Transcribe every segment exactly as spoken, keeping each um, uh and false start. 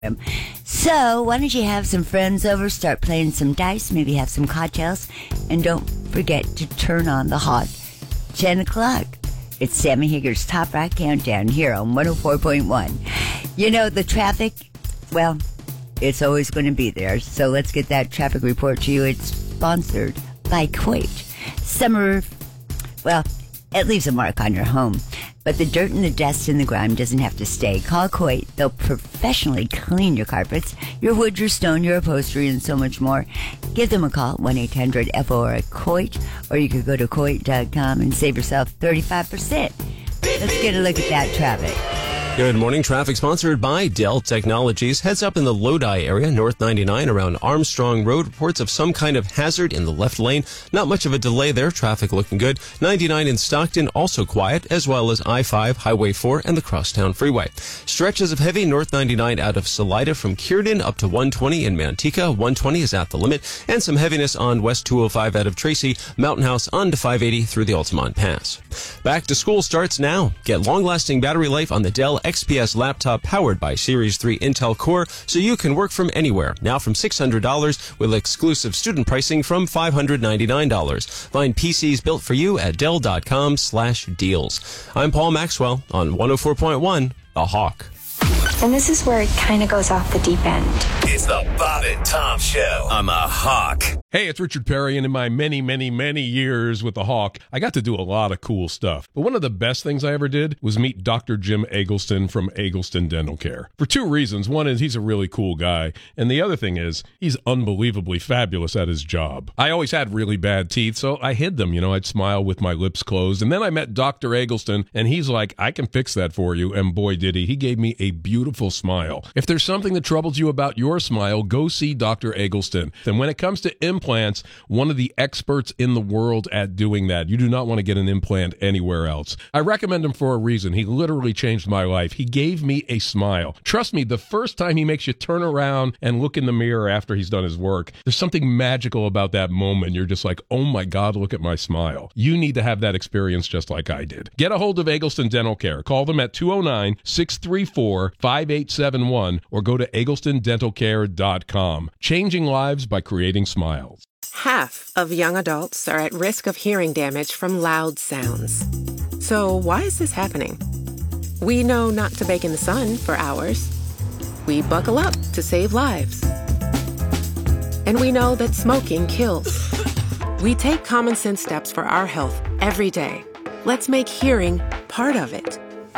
So, why don't you have some friends over, start playing some dice, maybe have some cocktails, and don't forget to turn on the hot ten o'clock. It's Sammy Hager's Top Rock Countdown here on one oh four point one. You know, the traffic, well, it's always going to be there. So let's get that traffic report to you. It's sponsored by Coit. Summer, well, it leaves a mark on your home. But the dirt and the dust and the grime doesn't have to stay. Call Coit. They'll professionally clean your carpets, your wood, your stone, your upholstery, and so much more. Give them a call, one eight hundred F O R Coit, or you could go to coit dot com and save yourself thirty-five percent. Let's get a look at that traffic. Good morning. Traffic sponsored by Dell Technologies. Heads up in the Lodi area, North ninety-nine around Armstrong Road. Reports of some kind of hazard in the left lane. Not much of a delay there. Traffic looking good. ninety-nine in Stockton also quiet, as well as I five, Highway four, and the Crosstown Freeway. Stretches of heavy North ninety-nine out of Salida from Kierden up to one twenty in Manteca. one twenty is at the limit. And some heaviness on West two oh five out of Tracy. Mountain House on to five eighty through the Altamont Pass. Back to school starts now. Get long-lasting battery life on the Dell X P S laptop powered by Series three Intel Core so you can work from anywhere. Now from six hundred dollars with exclusive student pricing from five hundred ninety-nine dollars. Find P Cs built for you at Dell dot com slash deals. I'm Paul Maxwell on one oh four point one, The Hawk. And this is where it kind of goes off the deep end. It's the Bob and Tom Show. I'm a Hawk. Hey, it's Richard Perry, and in my many, many, many years with the Hawk, I got to do a lot of cool stuff. But one of the best things I ever did was meet Doctor Jim Eggleston from Eggleston Dental Care. For two reasons. One is he's a really cool guy, and the other thing is he's unbelievably fabulous at his job. I always had really bad teeth, so I hid them. You know, I'd smile with my lips closed. And then I met Doctor Eggleston, and he's like, I can fix that for you. And boy, did he. He gave me a beautiful smile. If there's something that troubles you about your smile, go see Doctor Eggleston. And when it comes to implants, one of the experts in the world at doing that. You do not want to get an implant anywhere else. I recommend him for a reason. He literally changed my life. He gave me a smile. Trust me, the first time he makes you turn around and look in the mirror after he's done his work, there's something magical about that moment. You're just like, oh my God, look at my smile. You need to have that experience just like I did. Get a hold of Eggleston Dental Care. Call them at two oh nine, six three four, five eight seven one or go to eggleston dental care dot com. Changing lives by creating smiles. Half of young adults are at risk of hearing damage from loud sounds. So why is this happening? We know not to bake in the sun for hours. We buckle up to save lives. And we know that smoking kills. We take common sense steps for our health every day. Let's make hearing part of it.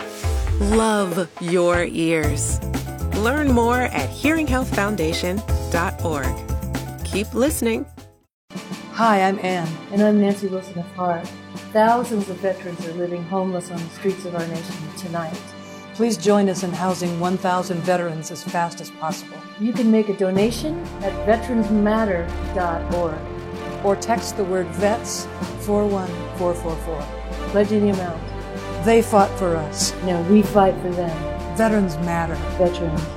Love your ears. Learn more at hearing health foundation dot org. Keep listening. Hi, I'm Ann. And I'm Nancy Wilson of Heart. Thousands of veterans are living homeless on the streets of our nation tonight. Please join us in housing one thousand veterans as fast as possible. You can make a donation at veterans matter dot org. Or text the word VETS four one four four four. Pledge any amount. They fought for us. Now we fight for them. Veterans matter. Veterans matter.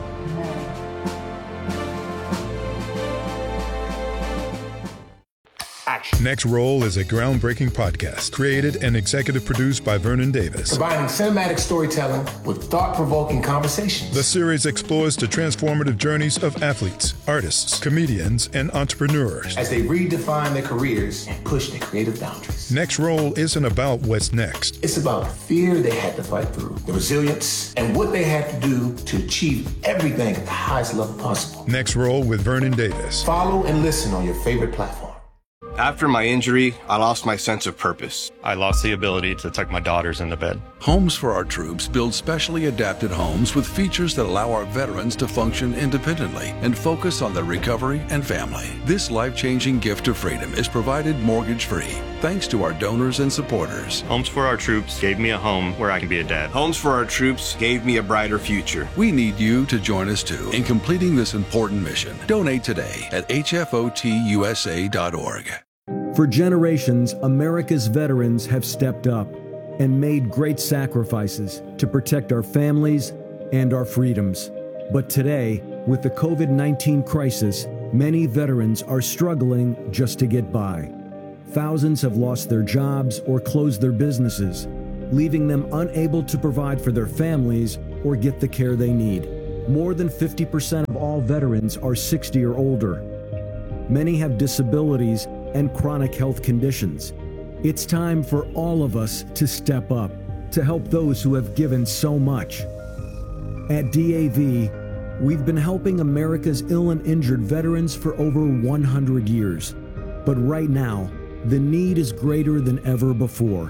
Next Roll is a groundbreaking podcast created and executive produced by Vernon Davis. Combining cinematic storytelling with thought-provoking conversations. The series explores the transformative journeys of athletes, artists, comedians, and entrepreneurs as they redefine their careers and push their creative boundaries. Next Roll isn't about what's next. It's about the fear they had to fight through, the resilience, and what they had to do to achieve everything at the highest level possible. Next Roll with Vernon Davis. Follow and listen on your favorite platform. After my injury, I lost my sense of purpose. I lost the ability to tuck my daughters into bed. Homes for Our Troops builds specially adapted homes with features that allow our veterans to function independently and focus on their recovery and family. This life-changing gift of freedom is provided mortgage-free, thanks to our donors and supporters. Homes for Our Troops gave me a home where I can be a dad. Homes for Our Troops gave me a brighter future. We need you to join us too in completing this important mission. Donate today at H F O T U S A dot org. For generations, America's veterans have stepped up and made great sacrifices to protect our families and our freedoms. But today, with the COVID nineteen crisis, many veterans are struggling just to get by. Thousands have lost their jobs or closed their businesses, leaving them unable to provide for their families or get the care they need. more than fifty percent of all veterans are sixty or older. Many have disabilities and chronic health conditions. It's time for all of us to step up to help those who have given so much. At D A V, we've been helping America's ill and injured veterans for over one hundred years. But right now, the need is greater than ever before.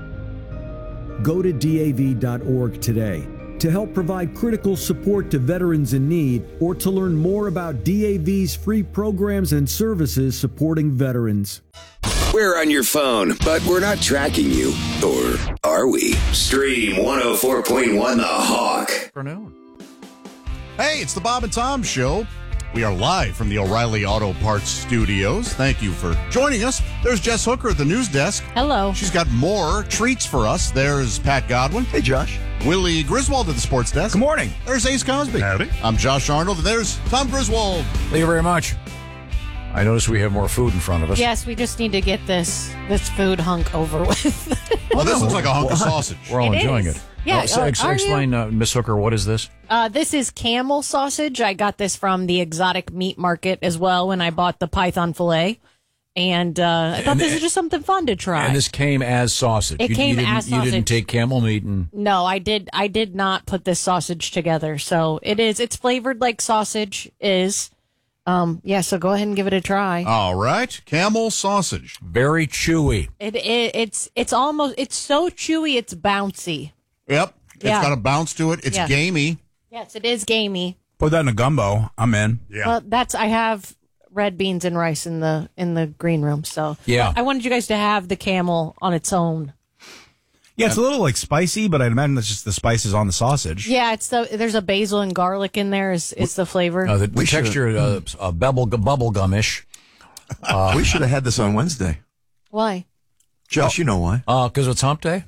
Go to D A V dot org today to help provide critical support to veterans in need, or to learn more about D A V's free programs and services supporting veterans. We're on your phone, but we're not tracking you. Or are we? Stream one oh four point one The Hawk. Hey, it's the Bob and Tom Show. We are live from the O'Reilly Auto Parts Studios. Thank you for joining us. There's Jess Hooker at the news desk. Hello. She's got more treats for us. There's Pat Godwin. Hey, Josh. Willie Griswold at the sports desk. Good morning. There's Ace Cosby. Howdy. I'm Josh Arnold, and there's Tom Griswold. Thank you very much. I notice we have more food in front of us. Yes, we just need to get this this food hunk over with. Well, this looks like a hunk of sausage. We're all It enjoying is. it. Yeah, Uh, so uh, ex- are explain, uh, Miss Hooker, what is this? Uh, this is camel sausage. I got this from the exotic meat market as well when I bought the python fillet. And uh, I thought And- this is just something fun to try. And this came as sausage. It you, came you didn't, as You didn't sausage. take camel meat and... No, I did. I did not put this sausage together. So it is. It's flavored like sausage is. Um, yeah. So go ahead and give it a try. All right. Camel sausage. Very chewy. It, it it's it's almost it's so chewy. It's bouncy. Yep. It's Yeah. got a bounce to it. It's Yeah. gamey. Yes, it is gamey. Put that in a gumbo. I'm in. Yeah. Well, that's I have red beans and rice in the in the green room. So Yeah. I wanted you guys to have the camel on its own. Yeah, it's a little like spicy, but I'd imagine that's just the spices on the sausage. Yeah, it's the there's a basil and garlic in there. Is is the flavor? Uh, the the texture, uh, uh, bubble, bubble gum-ish. Uh, we should have had this on Wednesday. Why? Josh, you know why. Uh, because it's hump day?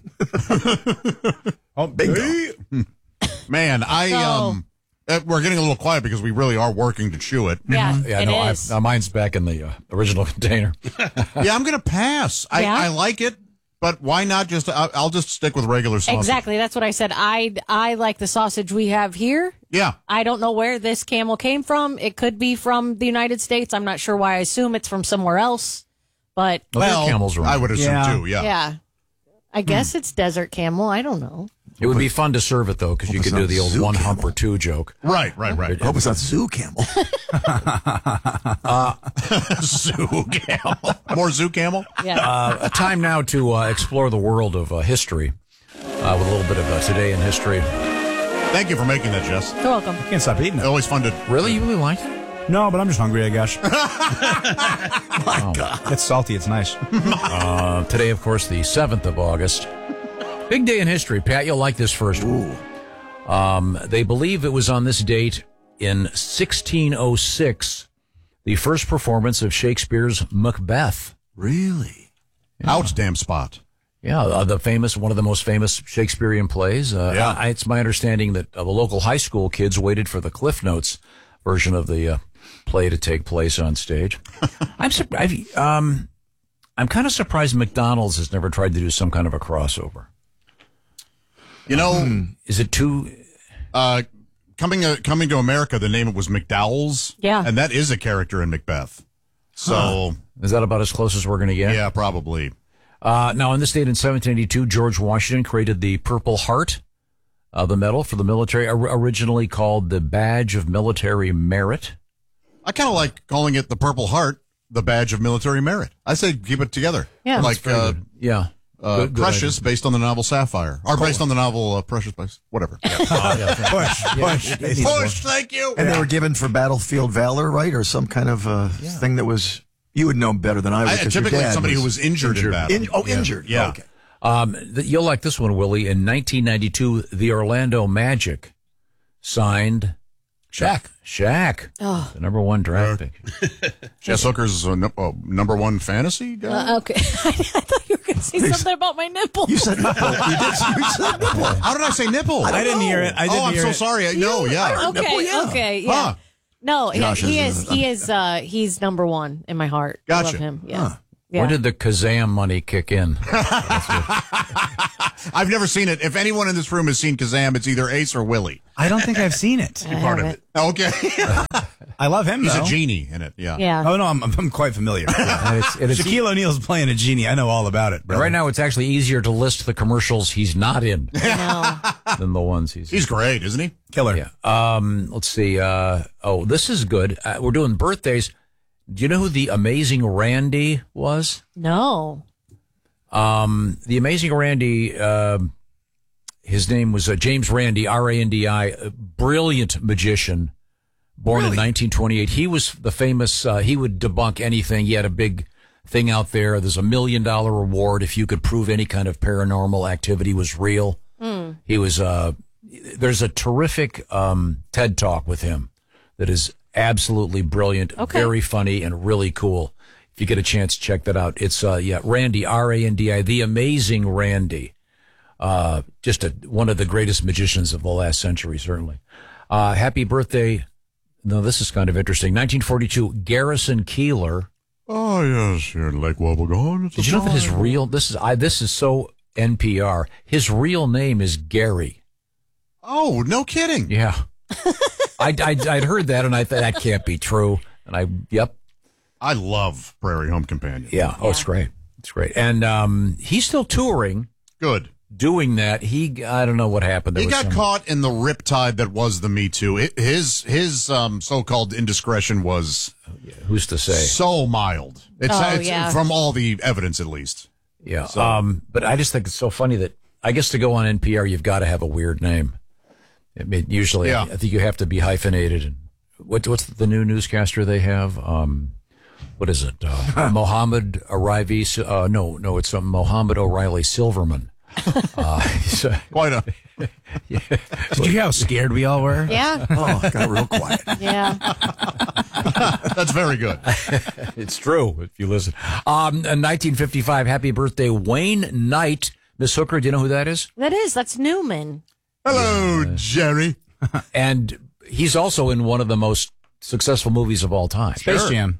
Oh, bingo. Man, I, So- um, uh, we're getting a little quiet because we really are working to chew it. Yeah, Yeah, it no, I, is. uh, mine's back in the uh, original container. Yeah, I'm going to pass. I, Yeah? I like it, but why not just, I'll, I'll just stick with regular sausage. Exactly. That's what I said. I I like the sausage we have here. Yeah. I don't know where this camel came from. It could be from the United States. I'm not sure why. I assume it's from somewhere else. But Well, there are Well, camels around. I would assume Yeah. too, yeah. yeah, I guess it's desert camel. I don't know. It would be fun to serve it, though, because you Hope could it's do not the old zoo one camel. hump or two joke. Right, right, right. I hope it's not zoo camel. Zoo camel. More zoo camel? Yeah. Uh, a time now to uh, explore the world of uh, history uh, with a little bit of uh, today in history. Thank you for making that, Jess. You're welcome. Can't stop eating it. Always fun to. Really? You really like it? No, but I'm just hungry, I guess. Oh. It's salty. It's nice. Uh, today, of course, the seventh of August. Big day in history. Pat, you'll like this first one. Um, they believe it was on this date in sixteen oh six, the first performance of Shakespeare's Macbeth. Really? Ouch, damn spot. Yeah, uh, the famous, one of the most famous Shakespearean plays. Uh, Yeah. I, it's my understanding that uh, the local high school kids waited for the Cliff Notes version of the uh, play to take place on stage. I'm surprised. Um, I'm kind of surprised McDonald's has never tried to do some kind of a crossover. You know, Is it too? uh, coming uh, coming to America, the name it was McDowell's. Yeah. And that is a character in Macbeth. So, Is that about as close as we're going to get? yeah, probably. Uh, now, in this date in seventeen eighty-two, George Washington created the Purple Heart, uh, the medal for the military, or- originally called the Badge of Military Merit. I kind of like calling it the Purple Heart, the badge of military merit. I say keep it together. Yeah. Like Very uh, good. Yeah. uh, Good- good Precious, idea. based on the novel Sapphire. Or based on the novel uh, Precious, by, whatever. Uh, yeah, thank- Push, push. it needs more. Push, thank you. And they were given for battlefield valor, right? Or some kind of uh, thing that was, you would know better than I would. I, 'cause your typically dad somebody who was injured, Injured. in battle. In, oh, Yeah. injured. Yeah. Okay. Um, th- you'll like this one, Willie. In nineteen ninety-two, the Orlando Magic signed Shaq. Shaq, Oh. the number one draft pick. Jess Hooker's uh, no, uh, number one fantasy guy. Uh, okay. I thought you were going to say something about my nipples. You said nipple. You did. You said nipple. How did I say nipple? I didn't hear it. I didn't oh, I'm hear so it. sorry. I know, yeah. Okay. nipple, yeah. Okay. Yeah. Huh. No, he, Josh he is- is. He is. Uh, he's number one in my heart. I Gotcha. love him. Yeah. Huh. Yeah. When did the Kazam money kick in? I've never seen it. If anyone in this room has seen Kazam, it's either Ace or Willie. I don't think I've seen it. I Part of haven't. it. Okay. I love him, He's though. a genie in it. Yeah. Yeah. Oh, no, I'm, I'm quite familiar. And it's, it is, Shaquille O'Neal's playing a genie. I know all about it, brother. right now, it's actually easier to list the commercials he's not in than the ones he's He's great, isn't he? Killer. Yeah. Um, let's see. Uh, oh, this is good. Uh, we're doing birthdays. Do you know who the Amazing Randy was? No. Um, the Amazing Randy, uh, his name was uh, James Randi, R A N D I, a brilliant magician, born Really? in nineteen twenty-eight. He was the famous, uh, he would debunk anything. He had a big thing out there. There's a million dollar reward if you could prove any kind of paranormal activity was real. Mm. He was, uh, there's a terrific um, TED Talk with him that is absolutely brilliant, Okay. very funny, and really cool. If you get a chance, check that out. It's, uh, yeah, Randy, R A N D I, the Amazing Randy. Uh, just a, one of the greatest magicians of the last century, certainly. Uh, happy birthday. No, this is kind of interesting. nineteen forty-two, Garrison Keillor. Oh, yes, here in Lake Wobegon. Did you know that his real, this is, I, this is so N P R. His real name is Gary. Oh, no kidding. Yeah. I, I, I'd heard that and I thought that can't be true. And I, yep. I love Prairie Home Companion. Yeah. Oh, it's great. It's great. And um, he's still touring. Good. Doing that. He, I don't know what happened. There He was got some- caught in the riptide that was the Me Too. It, his his um, so-called indiscretion was Who's to say? so mild. It's, Oh, it's yeah. from all the evidence, at least. Yeah. So- Um, but I just think it's so funny that I guess to go on N P R, you've got to have a weird name. I mean, usually, Yeah. I, I think you have to be hyphenated. And what, what's the new newscaster they have? Um, what is it? Uh, Mohammed Arrivi? Uh, no, no, it's uh, Mohammed O'Reilly Silverman. Uh, he's, uh, Quite a. yeah. Did you hear how scared we all were? Yeah. Oh, got real quiet. Yeah. That's very good. It's true if you listen. Um, in nineteen fifty-five, happy birthday, Wayne Knight. Miss Hooker, do you know who that is? That is. That's Newman. Hello, Jerry. And he's also in one of the most successful movies of all time. Space Sure. Jam.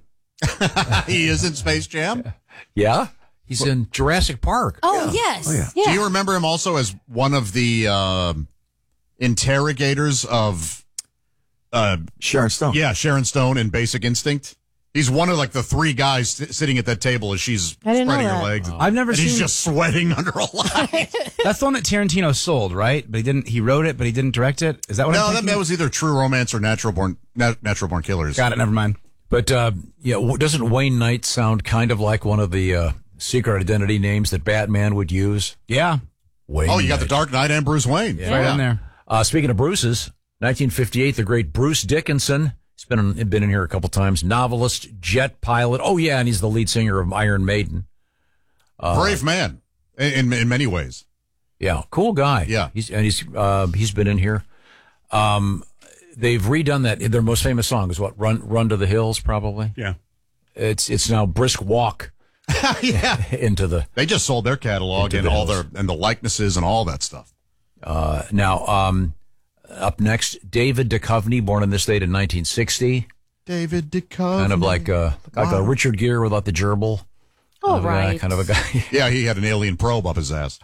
He is in Space Jam. Yeah? He's in Jurassic Park. Oh, yes. Oh, yeah. Yeah. Do you remember him also as one of the um, interrogators of uh, Sharon Stone. Yeah, Sharon Stone in Basic Instinct? He's one of like the three guys s- sitting at that table as she's I didn't know spreading her that. legs. I've never and seen. he's just sweating under a light. That's the one that Tarantino sold, right? But he didn't. He wrote it, but he didn't direct it. Is that what I'm No, that, thinking? that was either True Romance or Natural Born Nat- Natural Born Killers. Got it. Never mind. But, uh, yeah, w- doesn't Wayne Knight sound kind of like one of the uh, secret identity names that Batman would use? Yeah. Wayne Oh, you got Knight. the Dark Knight and Bruce Wayne. Yeah. Right in there. Uh, speaking of Bruce's, nineteen fifty-eight, the great Bruce Dickinson. He's been in, been in here a couple times. Novelist, jet pilot. Oh, yeah, and he's the lead singer of Iron Maiden. Uh, Brave man in, in in many ways. Yeah, cool guy. Yeah. He's, and he's uh, he's been in here. Um, they've redone that. Their most famous song is what? Run Run to the Hills, probably. Yeah. It's it's now Brisk Walk. Yeah. Into the They just sold their catalog Into and the all hills. their and the likenesses and all that stuff. uh, now. Um, up next, David Duchovny, born in this date in nineteen sixty. David Duchovny. Kind of like uh, like a Wow. Richard Gere without the gerbil. Oh, Kind of a guy- right. kind of a guy. Yeah, he had an alien probe up his ass.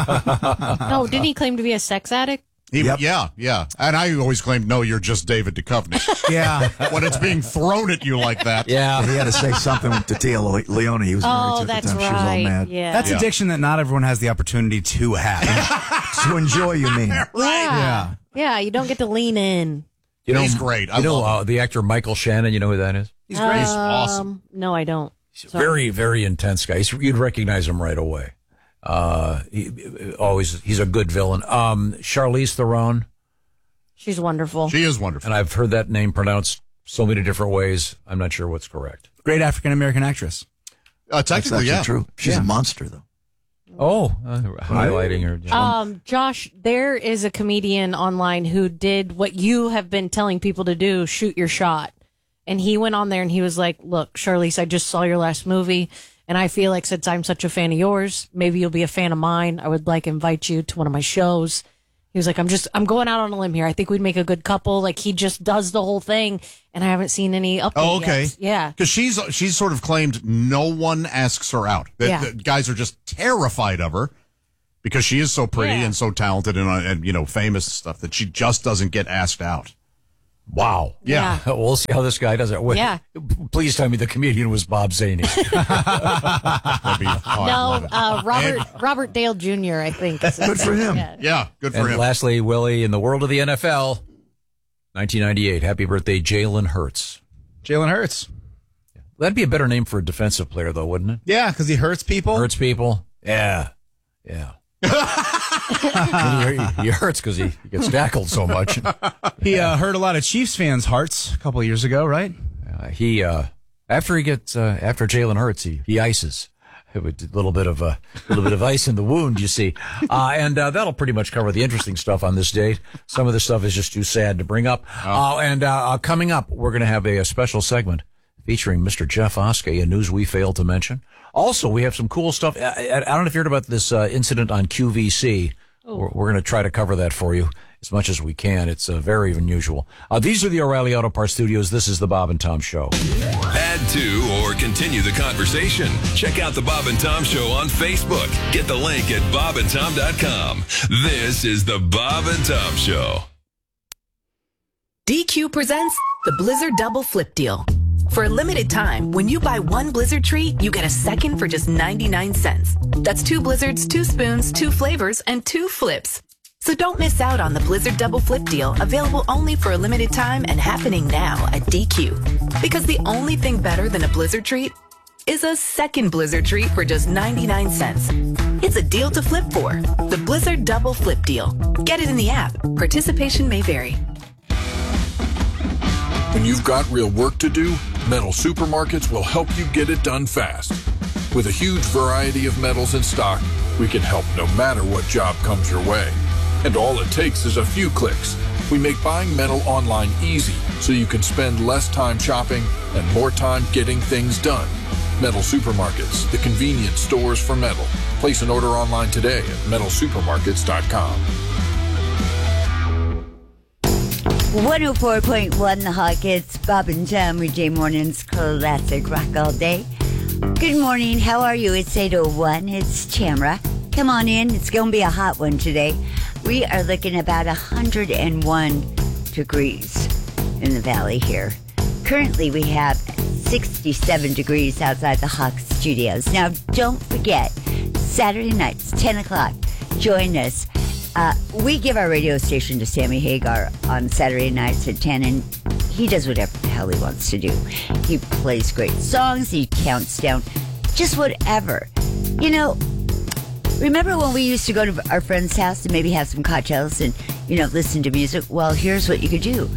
No, didn't he claim to be a sex addict? He, Yep. Yeah, yeah. And I always claimed, no, you're just David Duchovny. Yeah. When it's being thrown at you like that. Yeah. He had to say something to Tia Le- Leone. He was married Oh, to at the that's time. She was all right. mad. Yeah. That's Yeah. addiction that not everyone has the opportunity to have. To enjoy, you mean? yeah. Yeah. Yeah, you don't get to lean in. You know, He's great. I you know love uh, the actor Michael Shannon. You know who that is? He's great. He's awesome. Um, no, I don't. He's a very, very intense guy. He's, you'd recognize him right away. Uh, he, always, he's a good villain. Um, Charlize Theron, She's wonderful. She is wonderful. and I've heard that name pronounced so many different ways. I'm not sure what's correct. Great African American actress. Uh, That's technically, actually yeah. true. She's Yeah. a monster, though. Oh, uh, highlighting her. Um, Josh, there is a comedian online who did what you have been telling people to do, shoot your shot. And he went on there and he was like, look, Charlize, I just saw your last movie. And I feel like since I'm such a fan of yours, maybe you'll be a fan of mine. I would like invite you to one of my shows. He was like, I'm just, I'm going out on a limb here. I think we'd make a good couple. Like, he just does the whole thing, and I haven't seen any update Oh, okay. yet. Yeah. Because she's she's sort of claimed no one asks her out. That, Yeah. that guys are just terrified of her because she is so pretty Yeah. and so talented and, uh, and you know famous and stuff that she just doesn't get asked out. Wow. Yeah. We'll see how this guy does it. Wait, Yeah. Please tell me the comedian was Bob Zaney. That'd be, oh, I No, love it. uh, Robert Robert Dale Junior, I think. is his Good for him. name. Yeah, good for And him. lastly, Willie, in the world of the N F L, nineteen ninety-eight. Happy birthday, Jalen Hurts. Jalen Hurts. That'd be a better name for a defensive player, though, wouldn't it? Yeah, because he hurts people. Hurts people. Yeah. Yeah. And he, he hurts because he, he gets tackled so much. He uh, hurt a lot of Chiefs fans' hearts a couple of years ago, right? Uh, he uh, after he gets uh, after Jalen Hurts, he, he ices. A little bit of a little bit of ice in the wound, you see, uh, and uh, that'll pretty much cover the interesting stuff on this date. Some of the stuff is just too sad to bring up. Uh, and uh, coming up, we're going to have a, a special segment featuring Mister Jeff Oskey, a news we failed to mention. Also, we have some cool stuff. I, I don't know if you heard about this uh, incident on Q V C. Oh. We're, we're going to try to cover that for you as much as we can. It's uh, very unusual. Uh, these are the O'Reilly Auto Parts Studios. This is the Bob and Tom Show. Add to or continue the conversation. Check out the Bob and Tom Show on Facebook. Get the link at bob and tom dot com. This is the Bob and Tom Show. D Q presents the Blizzard Double Flip Deal. For a limited time, when you buy one Blizzard treat, you get a second for just ninety-nine cents. That's two Blizzards, two spoons, two flavors, and two flips. So don't miss out on the Blizzard Double Flip Deal, available only for a limited time and happening now at D Q. Because the only thing better than a Blizzard treat is a second Blizzard treat for just ninety-nine cents. It's a deal to flip for. The Blizzard Double Flip Deal. Get it in the app. Participation may vary. When you've got real work to do, Metal Supermarkets will help you get it done fast. With a huge variety of metals in stock, we can help no matter what job comes your way. And all it takes is a few clicks. We make buying metal online easy so you can spend less time shopping and more time getting things done. Metal Supermarkets, the convenient stores for metal. Place an order online today at metal supermarkets dot com. one oh four point one The Hawk. It's Bob and Tom, weekday mornings, classic rock all day. Good morning. How are you? It's eight oh one. It's Tamra. Come on in. It's going to be a hot one today. We are looking about one hundred one degrees in the valley here. Currently, we have sixty-seven degrees outside the Hawk Studios. Now, don't forget, Saturday nights, ten o'clock, join us. Uh, we give our radio station to Sammy Hagar on Saturday nights at ten, and he does whatever the hell he wants to do. He plays great songs, he counts down, just whatever. You know, remember when we used to go to our friend's house and maybe have some cocktails and, you know, listen to music? Well, here's what you could do.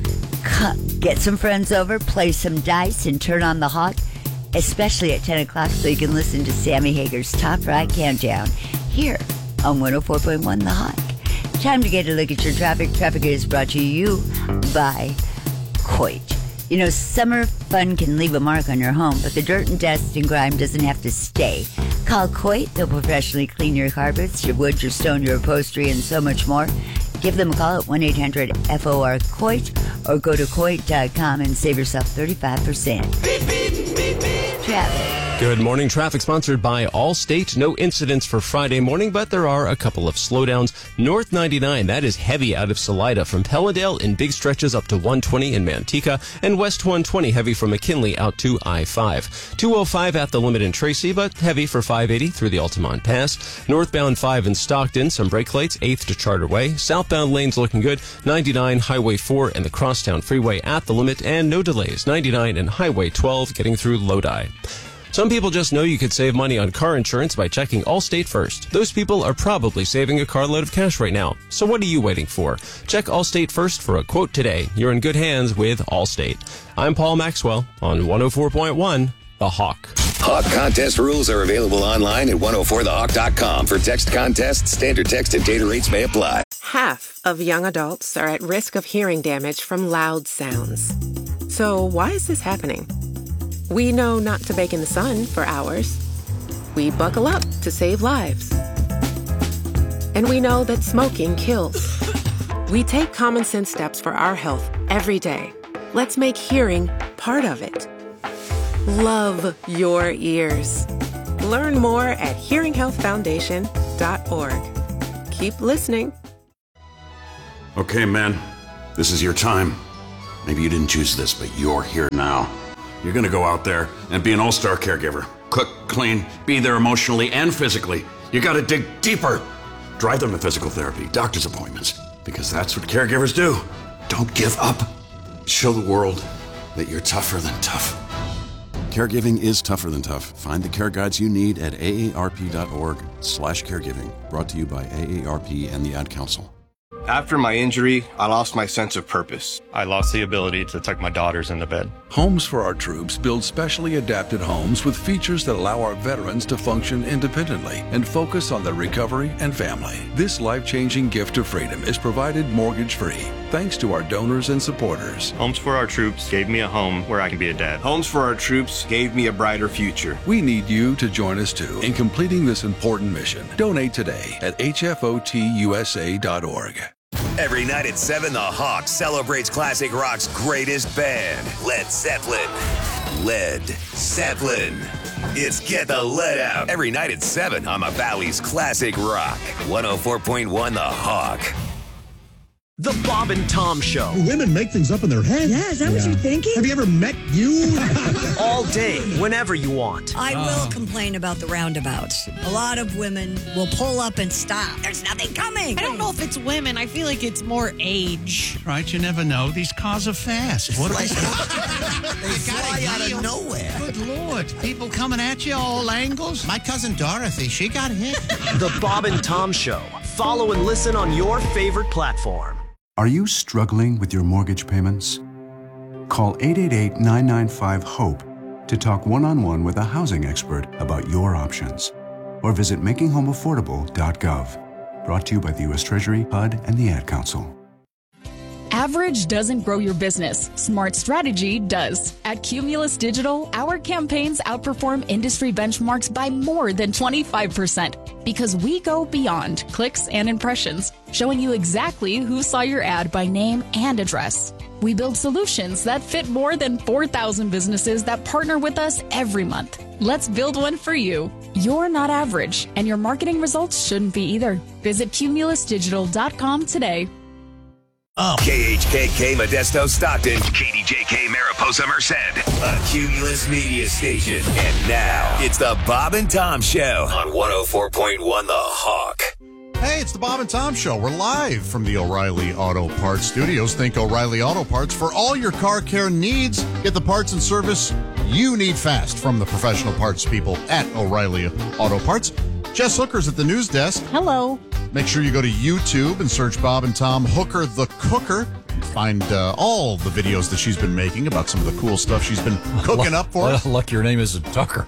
Get some friends over, play some dice, and turn on the Hawk, especially at ten o'clock, so you can listen to Sammy Hagar's Top Rock Countdown here on one oh four point one The Hawk. Time to get a look at your traffic. Traffic is brought to you by Coit. You know, summer fun can leave a mark on your home, but the dirt and dust and grime doesn't have to stay. Call Coit. They'll professionally clean your carpets, your wood, your stone, your upholstery, and so much more. Give them a call at one eight hundred F O R C O I T or go to coit dot com and save yourself thirty-five percent. Beep, beep, beep, beep. Traffic. Good morning. Traffic sponsored by Allstate. No incidents for Friday morning, but there are a couple of slowdowns. North ninety-nine, that is heavy out of Salida from Pellendale in big stretches up to one twenty in Manteca, and West one twenty heavy from McKinley out to I five. two oh five at the limit in Tracy, but heavy for five eighty through the Altamont Pass. Northbound five in Stockton, some brake lights, eighth to Charter Way. Southbound lanes looking good. ninety-nine, Highway four, and the Crosstown Freeway at the limit, and no delays. ninety-nine and Highway twelve getting through Lodi. Some people just know you could save money on car insurance by checking Allstate first. Those people are probably saving a carload of cash right now. So what are you waiting for? Check Allstate first for a quote today. You're in good hands with Allstate. I'm Paul Maxwell on one oh four point one The Hawk. Hawk contest rules are available online at one oh four the hawk dot com. For text contests, standard text and data rates may apply. Half of young adults are at risk of hearing damage from loud sounds. So why is this happening? We know not to bake in the sun for hours. We buckle up to save lives. And we know that smoking kills. We take common sense steps for our health every day. Let's make hearing part of it. Love your ears. Learn more at hearing health foundation dot org. Keep listening. Okay, man, this is your time. Maybe you didn't choose this, but you're here now. You're gonna go out there and be an all-star caregiver. Cook, clean, be there emotionally and physically. You gotta dig deeper. Drive them to physical therapy, doctor's appointments, because that's what caregivers do. Don't give up. Show the world that you're tougher than tough. Caregiving is tougher than tough. Find the care guides you need at A A R P dot org slash caregiving. Brought to you by A A R P and the Ad Council. After my injury, I lost my sense of purpose. I lost the ability to tuck my daughters into bed. Homes for Our Troops build specially adapted homes with features that allow our veterans to function independently and focus on their recovery and family. This life-changing gift of freedom is provided mortgage-free thanks to our donors and supporters. Homes for Our Troops gave me a home where I can be a dad. Homes for Our Troops gave me a brighter future. We need you to join us too in completing this important mission. Donate today at H F O T U S A dot org. Every night at seven, the Hawk celebrates classic rock's greatest band, Led Zeppelin. Led Zeppelin. It's Get the Lead Out. Every night at seven on the Valley's Classic Rock. one oh four point one The Hawk. The Bob and Tom Show. Women make things up in their head. Yeah, is that what you're thinking? Have you ever met you? All day, whenever you want. I will complain about the roundabouts. A lot of women will pull up and stop. There's nothing coming. I don't know if it's women. I feel like it's more age. Right, you never know. These cars are fast. What are They fly out of nowhere. Good Lord. People coming at you all angles. My cousin Dorothy, she got hit. The Bob and Tom Show. Follow and listen on your favorite platform. Are you struggling with your mortgage payments? Call eight eight eight, nine nine five, HOPE to talk one-on-one with a housing expert about your options. Or visit making home affordable dot gov. Brought to you by the U S Treasury, H U D, and the Ad Council. Average doesn't grow your business. Smart strategy does. At Cumulus Digital, our campaigns outperform industry benchmarks by more than twenty-five percent because we go beyond clicks and impressions, showing you exactly who saw your ad by name and address. We build solutions that fit more than four thousand businesses that partner with us every month. Let's build one for you. You're not average, and your marketing results shouldn't be either. Visit cumulus digital dot com today. Oh. K H K K Modesto Stockton, K D J K Mariposa Merced, a Cumulus media station. And now, it's the Bob and Tom Show on one oh four point one The Hawk. Hey, it's the Bob and Tom Show. We're live from the O'Reilly Auto Parts Studios. Think O'Reilly Auto Parts for all your car care needs. Get the parts and service you need fast from the professional parts people at O'Reilly Auto Parts. Jess Hooker's at the news desk. Hello. Make sure you go to YouTube and search Bob and Tom Hooker the Cooker. And find uh, all the videos that she's been making about some of the cool stuff she's been cooking up for us. Lucky your name isn't Tucker.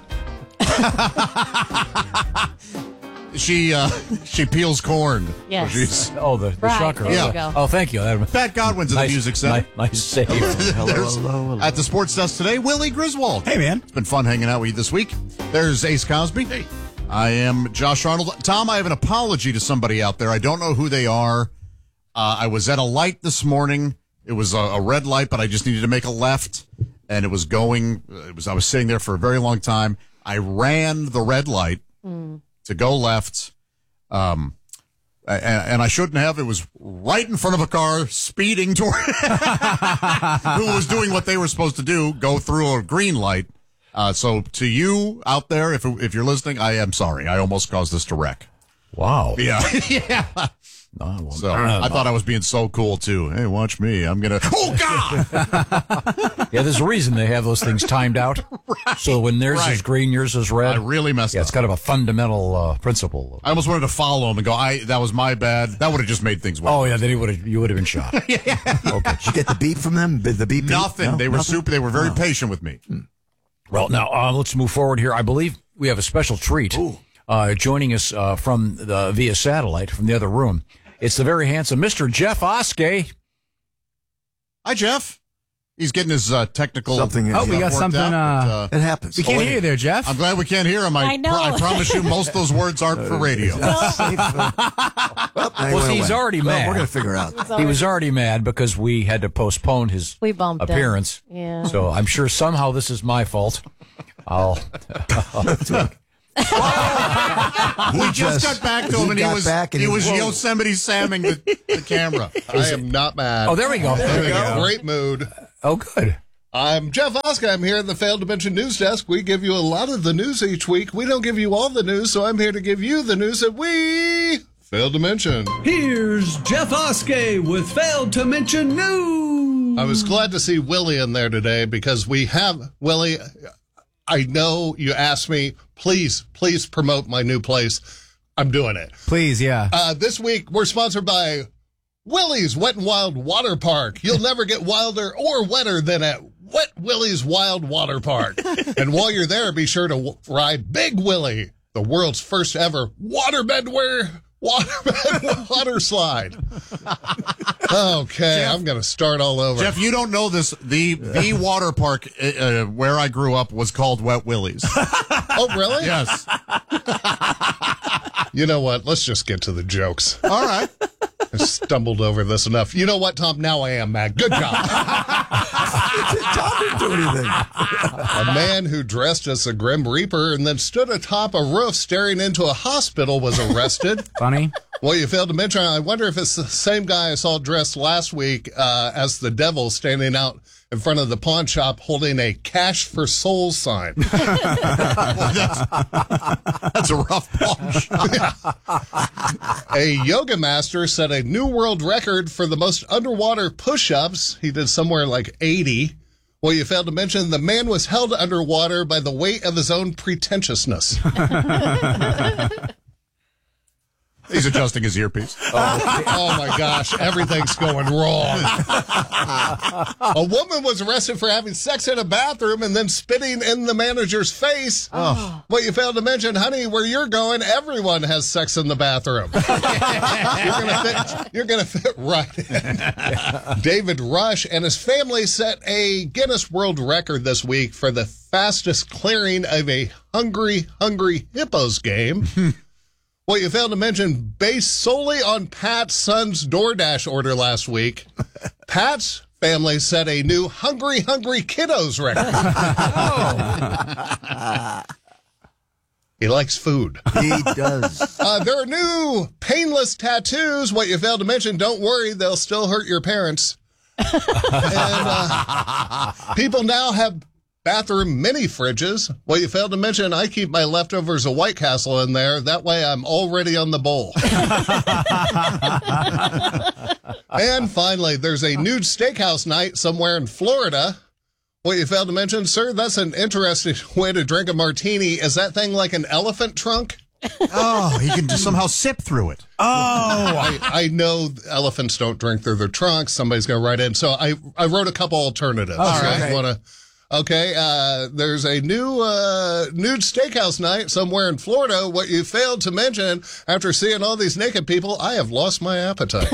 She uh, she peels corn. Yes. So she's, oh, the, the right, shocker. there Yeah. you go. Oh, thank you. Pat Godwin's at nice, the Music Center. Nice, nice save. hello, There's- hello, hello. At the sports desk today, Willie Griswold. Hey, man. It's been fun hanging out with you this week. There's Ace Cosby. Hey. I am Josh Arnold. Tom, I have an apology to somebody out there. I don't know who they are. Uh, I was at a light this morning. It was a, a red light, but I just needed to make a left, and it was going. It was. I was sitting there for a very long time. I ran the red light Mm. to go left, um, and, and I shouldn't have. It was right in front of a car speeding toward who was doing what they were supposed to do, go through a green light. Uh, so to you out there, if if you're listening, I am sorry. I almost caused this to wreck. Wow. Yeah. yeah. No, well, So I thought I was being so cool too. Hey, watch me. I'm going to, oh God. Yeah, there's a reason they have those things timed out. Right. So when theirs Right. is green, yours is red. I really messed yeah, up. it's kind of a fundamental uh, principle. I almost wanted to follow him and go, I, that was my bad. That would have just made things worse. Oh, yeah, then he would have, you would have been shot. Okay. Did you get the beep from them? The beep? beep? Nothing. No? They were Nothing? super. They were very Oh. patient with me. Well, now uh, let's move forward here. I believe we have a special treat uh, joining us uh, from the via satellite from the other room. It's the very handsome Mister Jeff Oskey. Hi, Jeff. He's getting his uh, technical Something. Oh, we got worked something. out, Uh, but, It happens. we can't Oh, hear you there, Jeff. I'm glad we can't hear him. I, I know. I promise you, most of those words aren't for radio. Safe, uh, well, they Well, went see, he's away. already Well, mad. we're going to figure it out. He was already mad because we had to postpone his We bumped him. appearance. Yeah. So I'm sure somehow this is my fault. I'll. I'll take- We just just- got back to he him, and he got was back and he he- was Whoa. Yosemite Samming the, the camera. I am not mad. Oh, there we go. There we go. Great mood. Oh, good. I'm Jeff Oska. I'm here at the Failed to Mention News Desk. We give you a lot of the news each week. We don't give you all the news, so I'm here to give you the news that we failed to mention. Here's Jeff Oskey with Failed to Mention News. I was glad to see Willie in there today because we have, Willie, I know you asked me, please, please promote my new place. I'm doing it. Please, yeah. Uh, this week, we're sponsored by Willie's Wet and Wild Water Park. You'll never get wilder or wetter than at Wet Willie's Wild Water Park. And while you're there, be sure to w- ride Big Willie, the world's first ever waterbed waterbed water slide. Okay, Jeff, I'm going to start all over. Jeff, you don't know this. The the water park uh, uh, where I grew up was called Wet Willie's. Oh, really? Yes. You know what? Let's just get to the jokes. All right. I stumbled over this enough. You know what, Tom? Now I am mad. Good job. Tom didn't do anything. A man who dressed as a Grim Reaper and then stood atop a roof staring into a hospital was arrested. Funny. Well, you failed to mention, I wonder if it's the same guy I saw dressed last week uh, as the devil standing out in front of the pawn shop holding a cash for souls sign. that's, that's a rough pawn shop. A yoga master set a new world record for the most underwater push-ups. He did somewhere like eighty. Well, you failed to mention the man was held underwater by the weight of his own pretentiousness. He's adjusting his earpiece. Oh, oh my gosh, everything's going wrong. A woman was arrested for having sex in a bathroom and then spitting in the manager's face. Oh. What you failed to mention, honey, where you're going, everyone has sex in the bathroom. You're gonna fit, you're gonna fit right in. David Rush and his family set a Guinness World Record this week for the fastest clearing of a Hungry Hungry Hippos game. Well, you failed to mention, based solely on Pat's son's DoorDash order last week, Pat's family set a new Hungry Hungry Kiddos record. Oh. He likes food. He does. Uh, there are new painless tattoos. What you failed to mention, don't worry, they'll still hurt your parents. And uh, people now have bathroom mini fridges. Well, you failed to mention I keep my leftovers of White Castle in there. That way I'm already on the bowl. And finally, there's a nude steakhouse night somewhere in Florida. Well, you failed to mention, sir, that's an interesting way to drink a martini. Is that thing like an elephant trunk? Oh, he can just somehow sip through it. Oh, I, I know elephants don't drink through their trunks. Somebody's going to write in. So I, I wrote a couple alternatives. All You guys right. wanna- Okay, uh, there's a new uh, nude steakhouse night somewhere in Florida. What you failed to mention, after seeing all these naked people, I have lost my appetite.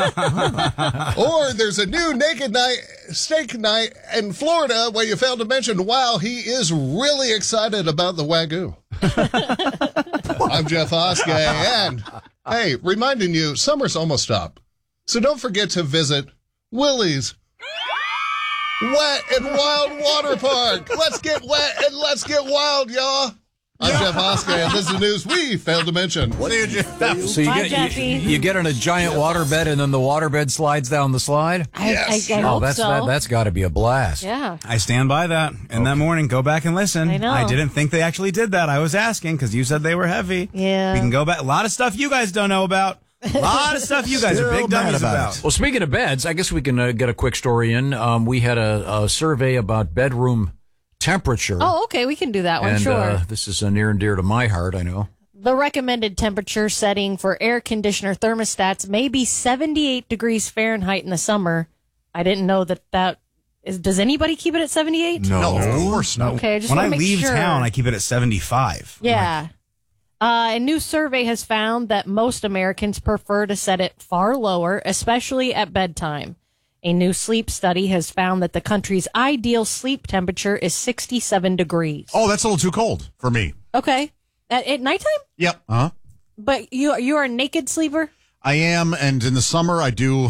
Or there's a new naked night, steak night in Florida where you failed to mention, wow, he is really excited about the Wagyu. I'm Jeff Oskey, and hey, reminding you, summer's almost up. So don't forget to visit Willie's Wet and Wild Water Park. Let's get wet and let's get wild, y'all. I'm Jeff Oskey, and this is the news we failed to mention. What did you So you Bye, get Jeffy. you, you get in a giant waterbed and then the waterbed slides down the slide. I, Yes. I, I Oh, hope that's so. that, that's got to be a blast. Yeah. I stand by that. And that morning, go back and listen. I know. didn't think they actually did that. I was asking because you said they were heavy. Yeah. We can go back. A lot of stuff you guys don't know about. A lot of stuff you guys are Still big mad dummies about about. it. Well, speaking of beds, I guess we can uh, get a quick story in. Um, we had a, a survey about bedroom temperature. Oh, okay. We can do that one. and Sure. uh, this is uh, near and dear to my heart, I know. The recommended temperature setting for air conditioner thermostats may be seventy-eight degrees Fahrenheit in the summer. I didn't know that that is. Does anybody keep it at seventy-eight? No, of course not. Okay, I just When want I to make leave sure. town, I keep it at seventy-five. Yeah. Uh, a new survey has found that most Americans prefer to set it far lower, especially at bedtime. A new sleep study has found that the country's ideal sleep temperature is sixty-seven degrees. Oh, that's a little too cold for me. Okay. At, at nighttime? Yep. Uh-huh. But you, you are a naked sleeper? I am, and in the summer I do.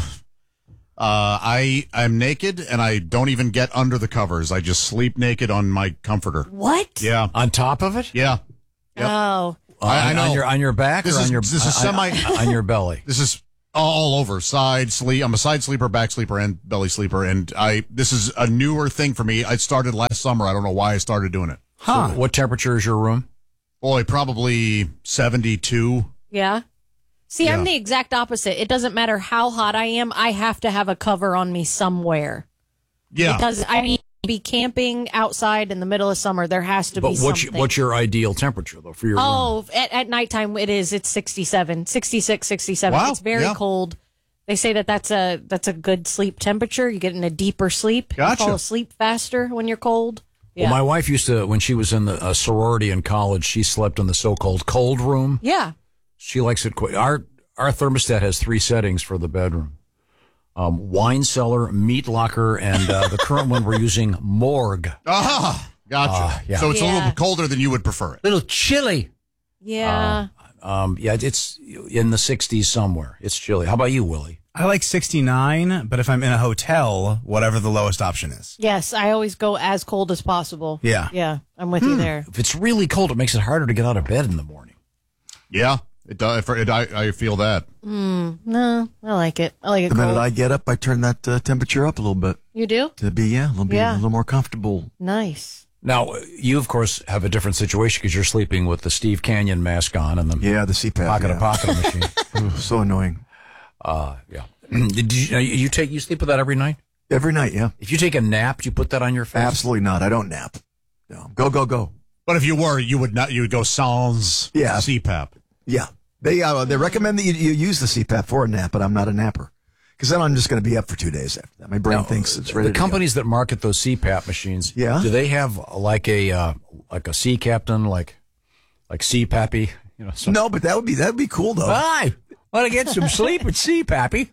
Uh, I I'm naked, and I don't even get under the covers. I just sleep naked on my comforter. What? Yeah. On top of it? Yeah. Yep. Oh. I, I know. On your, on your back This or is- on your this is on- semi- on your belly? This is all over. Side sleep. I'm a side sleeper, back sleeper, and belly sleeper. And I this is a newer thing for me. I started last summer. I don't know why I started doing it. Huh. So what temperature is your room? Boy, probably seventy-two. Yeah. See, I'm Yeah. the exact opposite. It doesn't matter how hot I am. I have to have a cover on me somewhere. Yeah. Because I mean, be camping outside in the middle of summer. There has to But be what's something. your, what's your ideal temperature, though, for your room? Oh, at, at nighttime it is. It's sixty-seven, sixty-six, sixty-seven. Wow. It's very Yeah. cold. They say that that's a that's a good sleep temperature. You get in a deeper sleep. Gotcha. You fall asleep faster when you're cold. Yeah. Well, my wife used to, when she was in the uh, sorority in college, she slept in the so-called cold room. yeah. She likes it quite. Our our thermostat has three settings for the bedroom: um, wine cellar, meat locker, and uh, the current one we're using, morgue. Ah, gotcha. Uh, yeah. So it's a Yeah. little colder than you would prefer it. little chilly. Yeah. Um, yeah, it's in the sixties somewhere. It's chilly. How about you, Willie? I like sixty-nine, but if I'm in a hotel, whatever the lowest option is. Yes, I always go as cold as possible. Yeah. Yeah, I'm with you there. If it's really cold, it makes it harder to get out of bed in the morning. Yeah, it does. It, I, I feel that. Mm, no, I like it. I like it The minute cold. I get up, I turn that uh, temperature up a little bit You do? to be yeah, a little, be Yeah. a little more comfortable. Nice. Now, you, of course, have a different situation because you're sleeping with the Steve Canyon mask on and the Yeah, the C PAP. pocket yeah. of pocket machine. Ooh, so annoying. Uh, yeah. Did you, you take you sleep with that every night? Every night, yeah. If you take a nap, do you put that on your face? Absolutely not. I don't nap. No. Go, go, go. But if you were, you would not. You would go sans Yeah. C PAP. Yeah. They uh, they recommend that you, you use the C PAP for a nap, but I'm not a napper. Because then I'm just going to be up for two days after that. My brain Now, thinks it's ready the to companies that market those C PAP machines, Yeah. do they have like a uh, like a sea captain, like like C PAPy? You know, go. No, but that would be that would be cool though. Hi, want to get some sleep at C PAPy?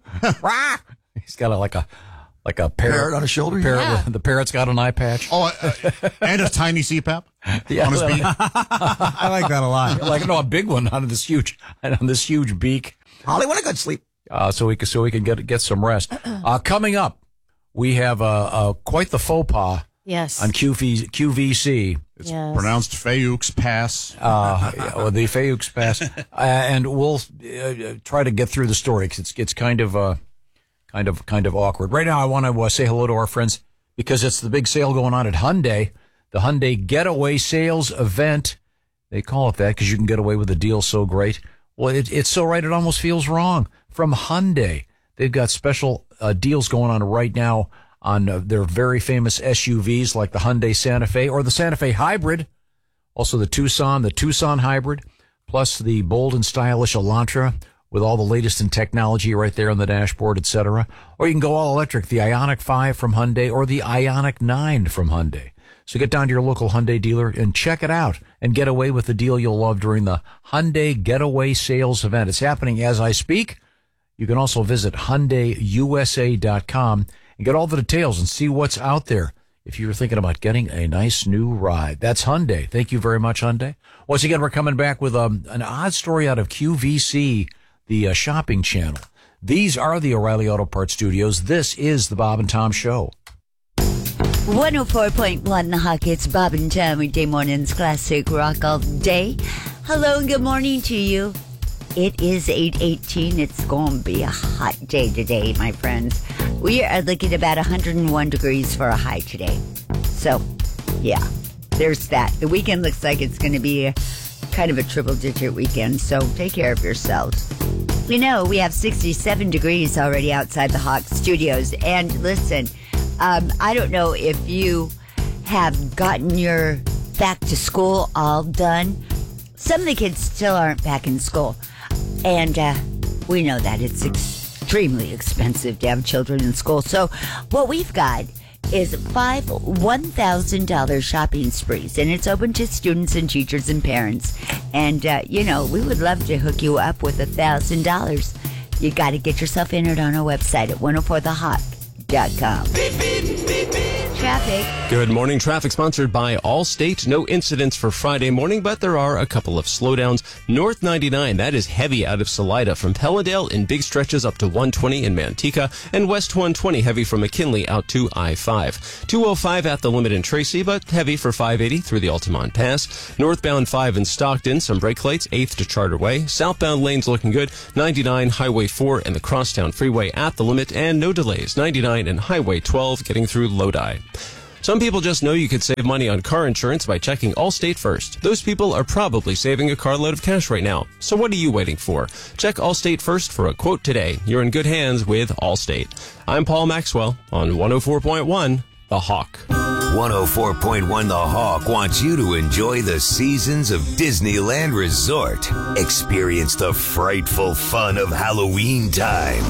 He's got a, like a like a parrot, Parrot on his shoulder? Parrot, Yeah. The parrot's got an eye patch. Oh, uh, and a tiny C PAP Yeah, on his beak. I like that a lot. like no, a big one on this huge on this huge beak. Holly, want a good sleep. Uh, so we can so we can get get some rest. Uh, coming up, we have uh, uh, quite the faux pas. Yes. On Q V, Q V C. It's Yes. pronounced Fayux Pass. Uh, yeah, well, the Fayux Pass, uh, and we'll uh, try to get through the story because it's it's kind of uh, kind of kind of awkward. Right now, I want to uh, say hello to our friends because it's the big sale going on at Hyundai, the Hyundai Getaway Sales Event. They call it that because you can get away with a deal so great. Well, it, it's so right it almost feels wrong. From Hyundai, they've got special uh, deals going on right now on uh, their very famous S U Vs like the Hyundai Santa Fe or the Santa Fe Hybrid, also the Tucson, the Tucson Hybrid, plus the bold and stylish Elantra with all the latest in technology right there on the dashboard, et cetera. Or you can go all electric, the Ioniq five from Hyundai or the Ioniq nine from Hyundai. So get down to your local Hyundai dealer and check it out and get away with the deal you'll love during the Hyundai Getaway Sales Event. It's happening as I speak. You can also visit Hyundai U S A dot com and get all the details and see what's out there if you're thinking about getting a nice new ride. That's Hyundai. Thank you very much, Hyundai. Once again, we're coming back with um, an odd story out of Q V C, the uh, shopping channel. These are the O'Reilly Auto Parts Studios. This is the Bob and Tom Show. one oh four point one The Hawk. It's Bob and Tom weekday mornings, classic rock all day. Hello and good morning to you. It is eight eighteen. It's going to be a hot day today, my friends. We are looking at about one hundred one degrees for a high today. So, yeah, there's that. The weekend looks like it's going to be a, kind of a triple-digit weekend, so take care of yourselves. You know, we have sixty-seven degrees already outside the Hawk Studios. And listen, um, I don't know if you have gotten your back to school all done. Some of the kids still aren't back in school. And uh, we know that it's extremely expensive to have children in school. So what we've got is five one thousand dollars shopping sprees. And it's open to students and teachers and parents. And, uh, you know, we would love to hook you up with one thousand dollars. You got to get yourself entered on our website at one oh four the hawk dot com. Traffic. Good morning. Traffic sponsored by Allstate. No incidents for Friday morning, but there are a couple of slowdowns. North ninety-nine, that is heavy out of Salida from Pellendale in big stretches up to one twenty in Manteca, and West one twenty heavy from McKinley out to I five. two oh five at the limit in Tracy, but heavy for five eighty through the Altamont Pass. Northbound five in Stockton, some brake lights, eighth to Charter Way. Southbound lanes looking good. ninety-nine, Highway four, and the Crosstown Freeway at the limit, and no delays. ninety-nine and Highway twelve getting through Lodi. Some people just know you could save money on car insurance by checking Allstate first. Those people are probably saving a carload of cash right now. So what are you waiting for? Check Allstate first for a quote today. You're in good hands with Allstate. I'm Paul Maxwell on one oh four point one, The Hawk. one oh four point one The Hawk wants you to enjoy the seasons of Disneyland Resort. Experience the frightful fun of Halloween time.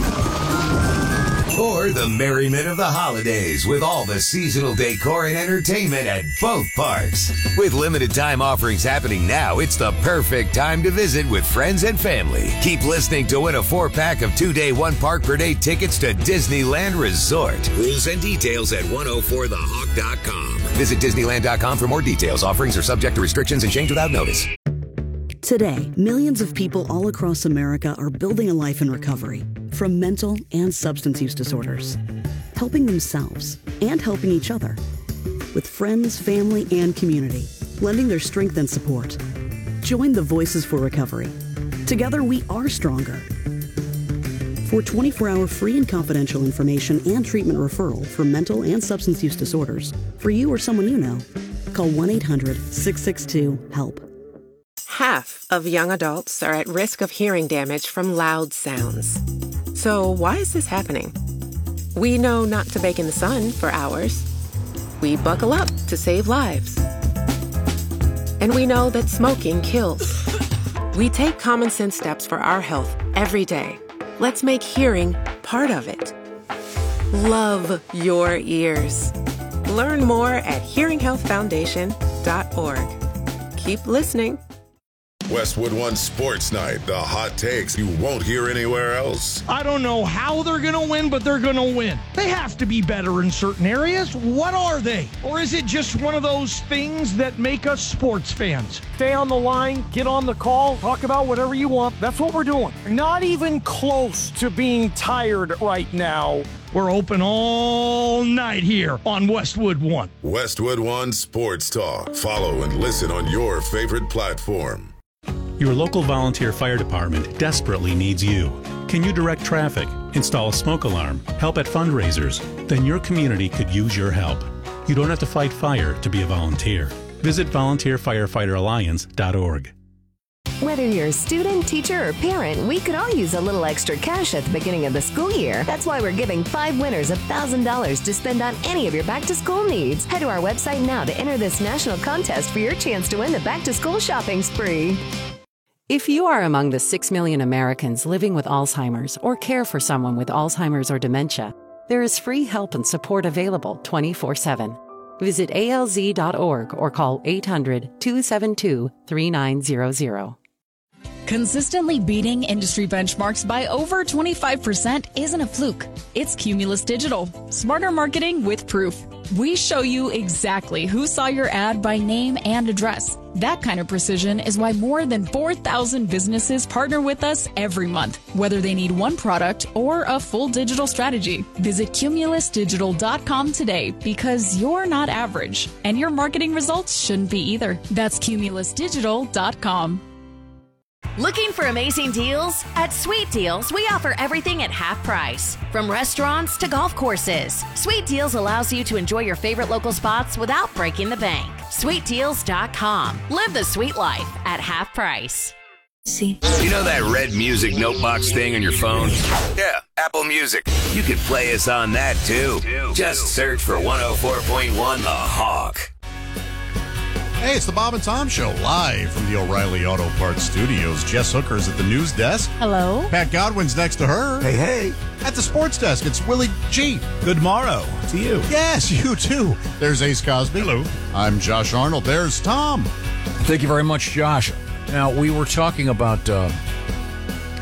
Or the merriment of the holidays with all the seasonal decor and entertainment at both parks. With limited time offerings happening now, it's the perfect time to visit with friends and family. Keep listening to win a four-pack of two-day, one-park-per-day tickets to Disneyland Resort. Rules and details at one oh four the hawk dot com. Visit Disneyland dot com for more details. Offerings are subject to restrictions and change without notice. Today, millions of people all across America are building a life in recovery from mental and substance use disorders, helping themselves and helping each other with friends, family, and community, lending their strength and support. Join the Voices for Recovery. Together, we are stronger. For twenty-four hour free and confidential information and treatment referral for mental and substance use disorders, for you or someone you know, call one eight hundred, six six two, HELP. Half of young adults are at risk of hearing damage from loud sounds. So why is this happening? We know not to bake in the sun for hours. We buckle up to save lives. And we know that smoking kills. We take common sense steps for our health every day. Let's make hearing part of it. Love your ears. Learn more at hearing health foundation dot org. Keep listening. Westwood One Sports Night, the hot takes you won't hear anywhere else. I don't know how they're going to win, but they're going to win. They have to be better in certain areas. What are they? Or is it just one of those things that make us sports fans? Stay on the line, get on the call, talk about whatever you want. That's what we're doing. Not even close to being tired right now. We're open all night here on Westwood One. Westwood One Sports Talk. Follow and listen on your favorite platform. Your local volunteer fire department desperately needs you. Can you direct traffic, install a smoke alarm, help at fundraisers? Then your community could use your help. You don't have to fight fire to be a volunteer. Visit volunteer firefighter alliance dot org. Whether you're a student, teacher, or parent, we could all use a little extra cash at the beginning of the school year. That's why we're giving five winners one thousand dollars to spend on any of your back-to-school needs. Head to our website now to enter this national contest for your chance to win the back-to-school shopping spree. If you are among the six million Americans living with Alzheimer's or care for someone with Alzheimer's or dementia, there is free help and support available twenty-four seven. Visit A L Z dot org or call eight hundred, two seven two, three nine zero zero. Consistently beating industry benchmarks by over twenty-five percent isn't a fluke. It's Cumulus Digital. Smarter marketing with proof. We show you exactly who saw your ad by name and address. That kind of precision is why more than four thousand businesses partner with us every month, whether they need one product or a full digital strategy. Visit Cumulus Digital dot com today because you're not average, and your marketing results shouldn't be either. That's Cumulus Digital dot com. Looking for amazing deals? At Sweet Deals, we offer everything at half price. From restaurants to golf courses, Sweet Deals allows you to enjoy your favorite local spots without breaking the bank. Sweet Deals dot com. Live the sweet life at half price. See. You know that red music notebox thing on your phone? Yeah, Apple Music. You can play us on that too. Just search for one oh four point one The Hawk. Hey, it's the Bob and Tom Show, live from the O'Reilly Auto Parts Studios. Jess Hooker's at the news desk. Hello. Pat Godwin's next to her. Hey, hey. At the sports desk, it's Willie G. Good morrow to you. Yes, you too. There's Ace Cosby. Hello. I'm Josh Arnold. There's Tom. Thank you very much, Josh. Now, we were talking about uh,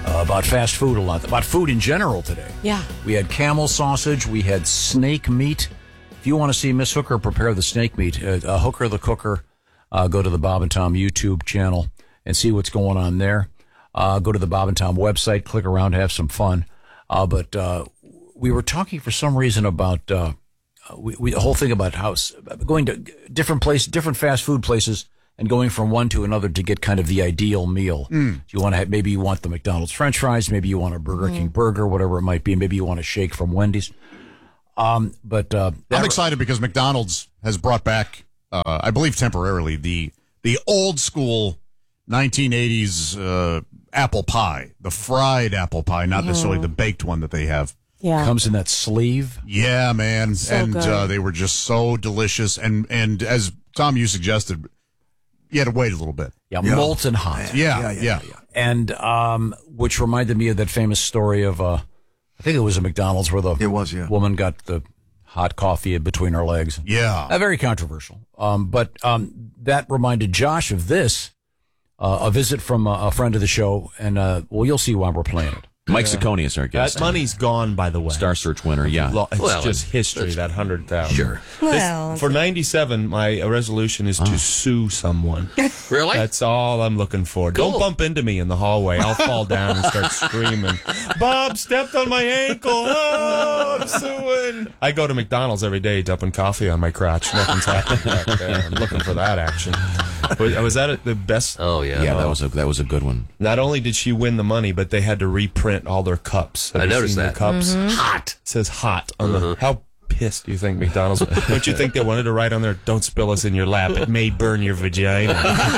uh, about fast food a lot, about food in general today. Yeah. We had camel sausage. We had snake meat. If you want to see Miss Hooker prepare the snake meat, uh, uh, Hooker the Cooker, uh, go to the Bob and Tom YouTube channel and see what's going on there. Uh, go to the Bob and Tom website, click around, have some fun. Uh, but uh, we were talking for some reason about uh, we, we, the whole thing about how going to different places, different fast food places, and going from one to another to get kind of the ideal meal. Mm. You want to have, maybe you want the McDonald's French fries, maybe you want a Burger mm. King burger, whatever it might be, maybe you want a shake from Wendy's. Um, but uh, I'm excited because McDonald's has brought back, uh, I believe temporarily, the the old school nineteen eighties uh, apple pie, the fried apple pie, not mm. necessarily the baked one that they have. Yeah, comes in that sleeve. Yeah, man, so and good. uh, they were just so delicious. And and as Tom, you suggested, you had to wait a little bit. Yeah, yeah. molten hot. Yeah, yeah, yeah. yeah. yeah. And um, which reminded me of that famous story of, uh, I think it was a McDonald's where the it was, yeah. woman got the hot coffee between her legs. Yeah. Uh, very controversial. Um, but um, that reminded Josh of this, uh, a visit from a, a friend of the show, and, uh, well, you'll see why we're playing it. Mike Ciccone is our guest. That money's gone, by the way. Star Search winner, yeah. It's well, just history, that one hundred thousand Sure. Well, for ninety-seven, my resolution is to oh. sue someone. Really? That's all I'm looking for. Cool. Don't bump into me in the hallway. I'll fall down and start screaming, Bob stepped on my ankle. Oh, I'm suing. I go to McDonald's every day dumping coffee on my crotch. Nothing's happening back there. I'm looking for that action. Was, was that the best? Oh, yeah. Yeah, oh. that was a that was a good one. Not only did she win the money, but they had to reprint all their cups. Have I you noticed seen that. Their cups? Mm-hmm. Hot. It says hot on uh-huh. the. How pissed do you think McDonald's? Don't you think they wanted to write on there, "Don't spill us in your lap. It may burn your vagina."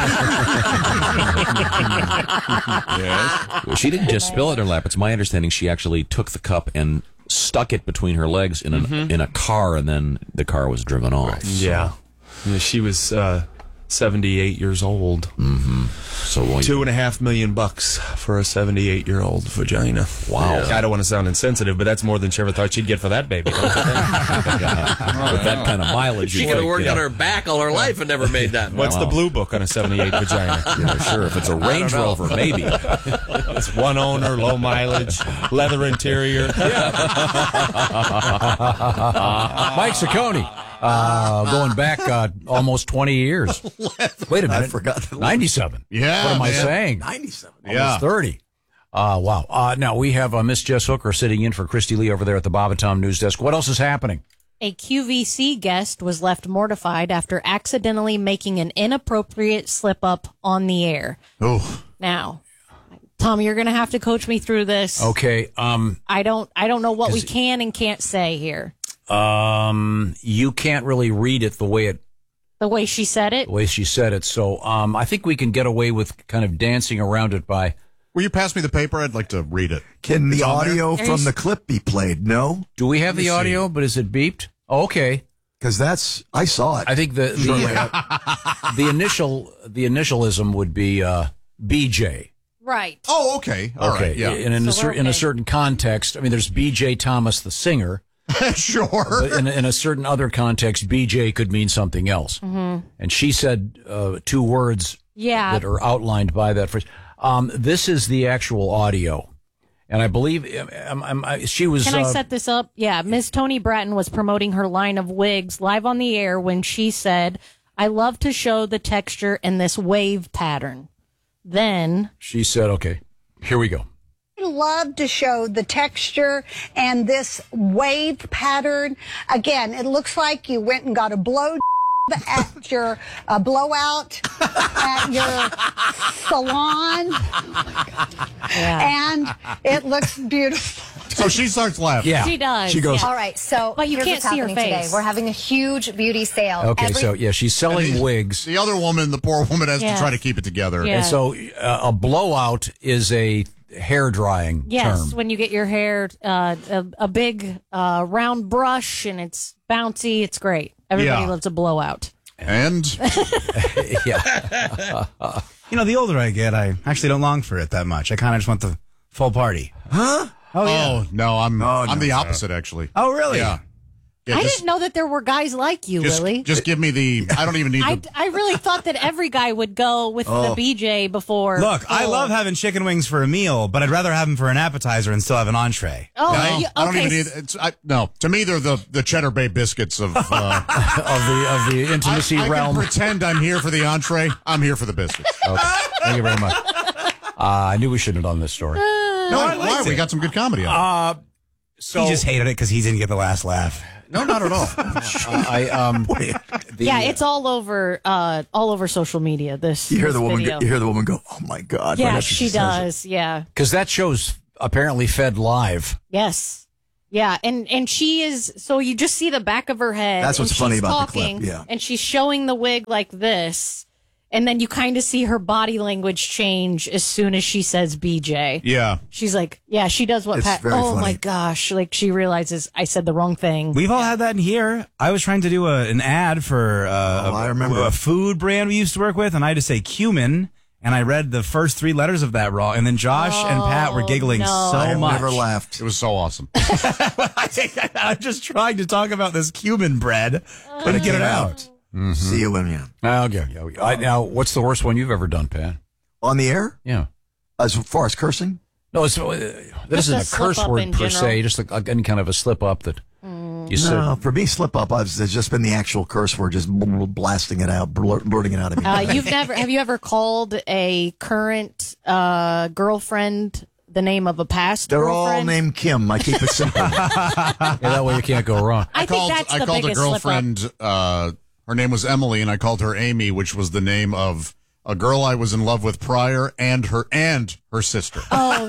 Yes. Well, she didn't just spill it in her lap. It's my understanding she actually took the cup and stuck it between her legs in, an, mm-hmm. in a car, and then the car was driven off. Right. So. Yeah. yeah. She was uh, seventy-eight years old. Mm-hmm. So well, two and a half million bucks for a seventy-eight-year-old vagina. Wow! Yeah. I don't want to sound insensitive, but that's more than she ever thought she'd get for that baby. Don't you think? yeah. With that kind of mileage, she could have worked yeah. on her back all her life and never made that. What's wow. the blue book on a seventy-eight vagina? Yeah, sure. If it's a Range Rover, maybe. It's one owner, low mileage, leather interior. Mike Ciccone. Uh, going back uh, almost twenty years. Wait a minute. I forgot. ninety-seven. Yeah. What am I man. saying? ninety-seven. Almost Yeah. thirty. Uh, wow. Uh, now, we have uh, Miss Jess Hooker sitting in for Christy Lee over there at the Bob and Tom News Desk. What else is happening? A Q V C guest was left mortified after accidentally making an inappropriate slip-up on the air. Oh. Now, Tom, you're going to have to coach me through this. Okay. Um, I don't I don't know what we can and can't say here. Um, you can't really read it the way it, The way she said it? the way she said it. So, um, I think we can get away with kind of dancing around it by. Will you pass me the paper? I'd like to read it. Can the It's on audio there? from the clip be played? No? Do we have Let me the audio? see. But is it beeped? Oh, okay. Because that's, I saw it. I think the the, uh, the initial the initialism would be uh, B J. Right. Oh, okay. All okay. right. Yeah. In, in, a, So cer- we're in a okay. certain context, I mean, there's B J Thomas, the singer. Sure. But in, in a certain other context, B J could mean something else. Mm-hmm. And she said uh, two words Yeah. that are outlined by that phrase. Um, this is the actual audio. And I believe um, um, I, she was. Can I uh, set this up? Yeah, Miss Tony Bratton was promoting her line of wigs live on the air when she said, "I love to show the texture in this wave pattern." Then She said, okay, here we go. I love to show the texture and this wave pattern. Again, it looks like you went and got a blow at your uh, blowout at your salon. Yeah. And it looks beautiful. So she starts laughing. Yeah. she does. She goes, yeah. All right, so But you here's can't what's see her happening face. today. We're having a huge beauty sale. okay, Every- so yeah, she's selling wigs. The other woman, the poor woman, has Yes. to try to keep it together. Yeah. And so uh, a blowout is a hair drying Yes, term. when you get your hair uh, a, a big uh, round brush and it's bouncy, it's great. Everybody Yeah. loves a blowout. And yeah. You know, the older I get, I actually don't long for it that much. I kind of just want the full party. Huh? Oh, yeah. oh no, I'm Oh, I'm no. the opposite actually. Oh, really? Yeah. Yeah, I just- didn't know that there were guys like you, Just, Willie. just give me the. I don't even need I, the. I really thought that every guy would go with Oh. the B J before. Look, I full. love having chicken wings for a meal, but I'd rather have them for an appetizer and still have an entree. Oh, No, you- I don't okay. even need. It's I, no. To me, they're the the Cheddar Bay biscuits of uh, of the of the intimacy I, I realm. can pretend I'm here for the entree. I'm here for the biscuits. Okay. Thank you very much. Uh, I knew we shouldn't have done this story. No, I why? liked We it. got some good comedy on it. Uh, so he just hated it because he didn't get the last laugh. No, not at all. uh, I um. the- Yeah, it's all over, uh, all over social media. This You hear this the woman. video. Go, you hear the woman go, "Oh my God!" Yeah, right after she says it. does. Yeah. because that show's apparently fed live. Yes. Yeah, and and she is. So you just see the back of her head. That's and what's funny she's about the clip, talking, yeah. and she's showing the wig like this, and then you kind of see her body language change as soon as she says B J. Yeah. She's like, yeah, she does what It's Pat. very Oh funny. my gosh! Like she realizes I said the wrong thing. We've all had that in here. I was trying to do a, an ad for uh, Oh, a, I remember. a food brand we used to work with, and I had to say cumin, and I read the first three letters of that wrong, and then Josh and Pat were giggling no. so I have much. never laughed. It was so awesome. I'm just trying to talk about this cumin bread. Couldn't get it out. See you when you I'll give you. I, now, what's the worst one you've ever done, Pat? on the air. Yeah. As far as cursing, No, it's, uh, this Just a isn't a curse slip-up word in per general. se, just like, like any kind of a slip up that you said. no. For me, slip up. I've, it's just been the actual curse word, just bl- bl- blasting it out, blur, blurting it out of me. Uh, you've never have you ever called a current uh, girlfriend the name of a past They're girlfriend? all named Kim. I keep it simple. Yeah, that way you can't go wrong. I, think called, that's I the called a biggest slip up. girlfriend. Uh, her name was Emily, and I called her Amy, which was the name of a girl I was in love with prior, and her and her sister. Oh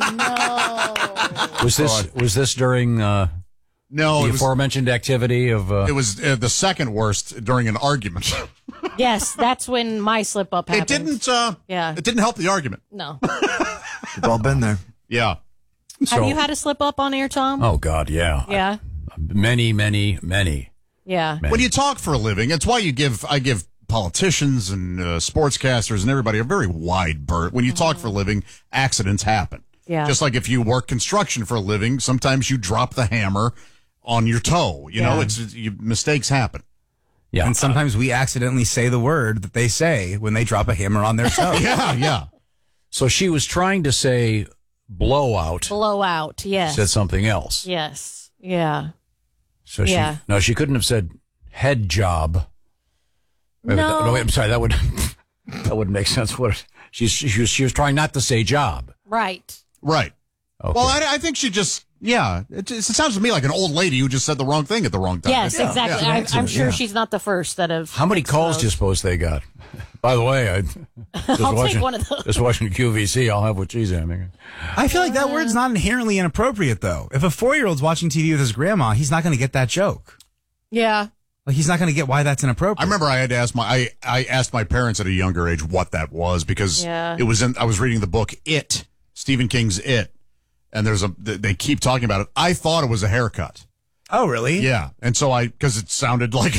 no! Was this was this during uh, No, the it was, aforementioned activity of? Uh, it was uh, the second worst during an argument. Yes, that's when my slip up happened. It didn't. Uh, Yeah. It didn't help the argument. No. We've all been there. Yeah. so, Have you had a slip up on air, Tom? Oh God, yeah, Yeah. many, many, many. Yeah. When you talk for a living, it's why you give. I give politicians and uh, sportscasters and everybody a very wide berth. When you talk for a living, accidents happen. Yeah. Just like if you work construction for a living, sometimes you drop the hammer on your toe. You know, Yeah. it's you, mistakes happen. Yeah, And sometimes we accidentally say the word that they say when they drop a hammer on their toe. Yeah, yeah. So she was trying to say blowout, Blowout. Yes. said something else. Yes. Yeah. So she Yeah. no, she couldn't have said head job. Wait, No. no, wait, I'm sorry. That would that wouldn't make sense. What she's she was she was trying not to say job. Right. Right. Okay. Well, I, I think she just, yeah. It, just, it sounds to me like an old lady who just said the wrong thing at the wrong time. Yes, Yeah, exactly. yeah. I, I'm sure yeah. she's not the first that have. How many calls do you suppose they got? By the way, I just I'll watching, take one of those. just watching Q V C. I'll have what she's having. I feel like that word's not inherently inappropriate, though. If a four-year-old's watching T V with his grandma, he's not going to get that joke. Yeah. Like, he's not going to get why that's inappropriate. I remember I had to ask my I, I asked my parents at a younger age what that was because Yeah. it was in I was reading the book It, Stephen King's It, and there's a they keep talking about it. I thought it was a haircut. Oh, really? Yeah, and so I because it sounded like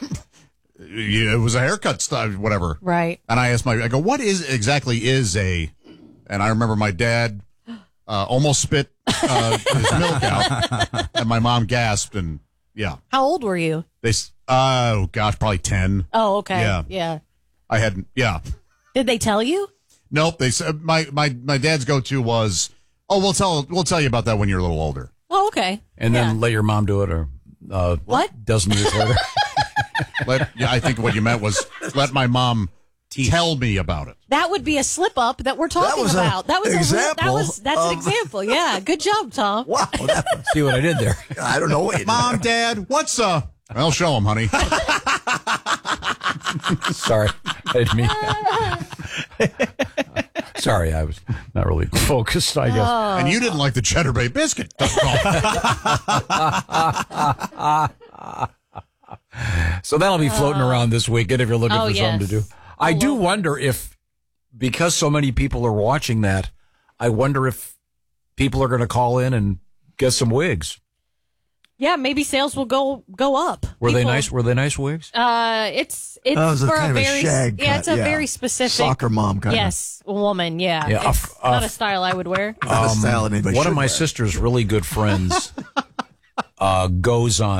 it was a haircut style, whatever. Right. And I asked my I go, what is exactly is a? And I remember my dad uh, almost spit uh, his milk out, and my mom gasped, and yeah, How old were you? they s- oh gosh, probably ten. Oh, okay. Yeah. Yeah. I hadn't. Yeah. Did they tell you? Nope. They said my my my dad's go to was, oh, we'll tell we'll tell you about that when you're a little older. Oh, okay. And then let your mom do it, or uh, What? dozen years later. Let yeah, I think what you meant was let my mom tell me about it. That would be a slip up that we're talking was a about. That was a example that was that's of- an example. Yeah. Good job, Tom. Wow. That, See what I did there? I don't know what you Mom, Dad, what's uh? I'll show him, honey. Sorry, I didn't mean. Sorry, I was not really focused. I guess. And you didn't like the Cheddar Bay biscuit. So that'll be floating around this weekend if you're looking Oh, for something to do. yes. I do wonder if, because so many people are watching that, I wonder if people are going to call in and get some wigs. Yeah, maybe sales will go go up. Were they People- nice? Were they nice wigs? Uh, it's it's Oh, it was a for kind a of a very shag yeah, cut, it's a yeah. very specific Soccer mom kind of. yes woman. Yeah, Yeah, it's uh, not uh, a style I would wear. Not a style that anybody One of should my wear. sister's really good friends uh, goes on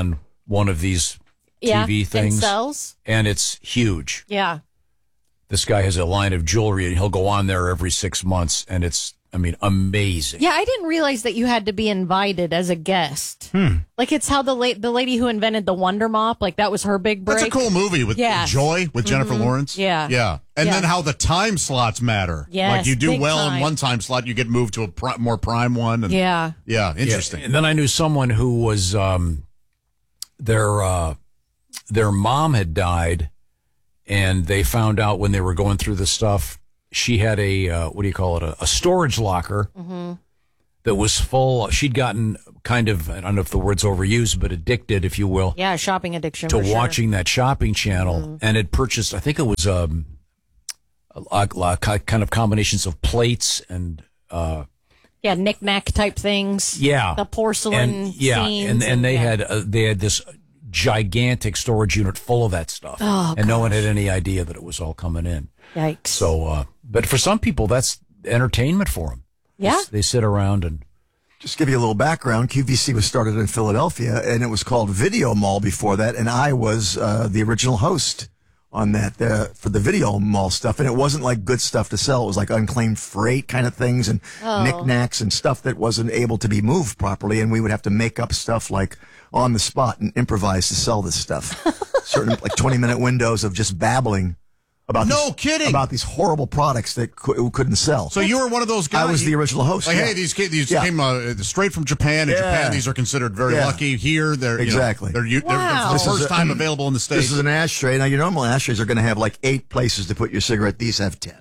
one of these Yeah, T V and things. sells. And it's huge. Yeah. This guy has a line of jewelry, and he'll go on there every six months, and it's, I mean, amazing. Yeah, I didn't realize that you had to be invited as a guest. Hmm. Like it's how the la- the lady who invented the Wonder Mop, like that was her big break. That's a cool movie with Yeah. Joy with Jennifer Mhm. Lawrence. Yeah. Yeah. And Yeah. then how the time slots matter. Yes, Like you do big well time. in one time slot, you get moved to a pri- more prime one. And, Yeah. Yeah, interesting. Yeah. And then I knew someone who was, um, their, uh, their mom had died, and they found out when they were going through the stuff, she had a, uh, what do you call it, a, a storage locker Mm-hmm. that was full. She'd gotten kind of, I don't know if the word's overused, but addicted, if you will, Yeah, shopping addiction. to for sure. watching that shopping channel, Mhm. and had purchased, I think it was um, a, a, a kind of combinations of plates and uh, Yeah, knick-knack type things. yeah, The porcelain and, yeah, scenes and and they yeah. had uh, they had this gigantic storage unit full of that stuff, Oh, and no one had any idea that it was all coming in. Yikes! So, uh, but for some people, that's entertainment for them. Yeah. they, they sit around and. Just give you a little background. Q V C was started in Philadelphia, and it was called Video Mall before that, and I was uh, the original host on that uh, for the Video Mall stuff. And it wasn't like good stuff to sell. It was like unclaimed freight kind of things and Oh. knickknacks and stuff that wasn't able to be moved properly, and we would have to make up stuff like on the spot and improvise to sell this stuff. Certain like twenty minute windows of just babbling about No these, kidding. about these horrible products that cou- couldn't sell. So you were one of those guys. I was the original host. Like, yeah. hey, these ca- these Yeah. came uh, straight from Japan. In Yeah. Japan, these are considered very Yeah. lucky. Here, they're you know, Exactly. they're, you- they're, Wow. they're This the is first a- time available in the states. This is an ashtray. Now, your normal ashtrays are going to have like eight places to put your cigarette. These have ten.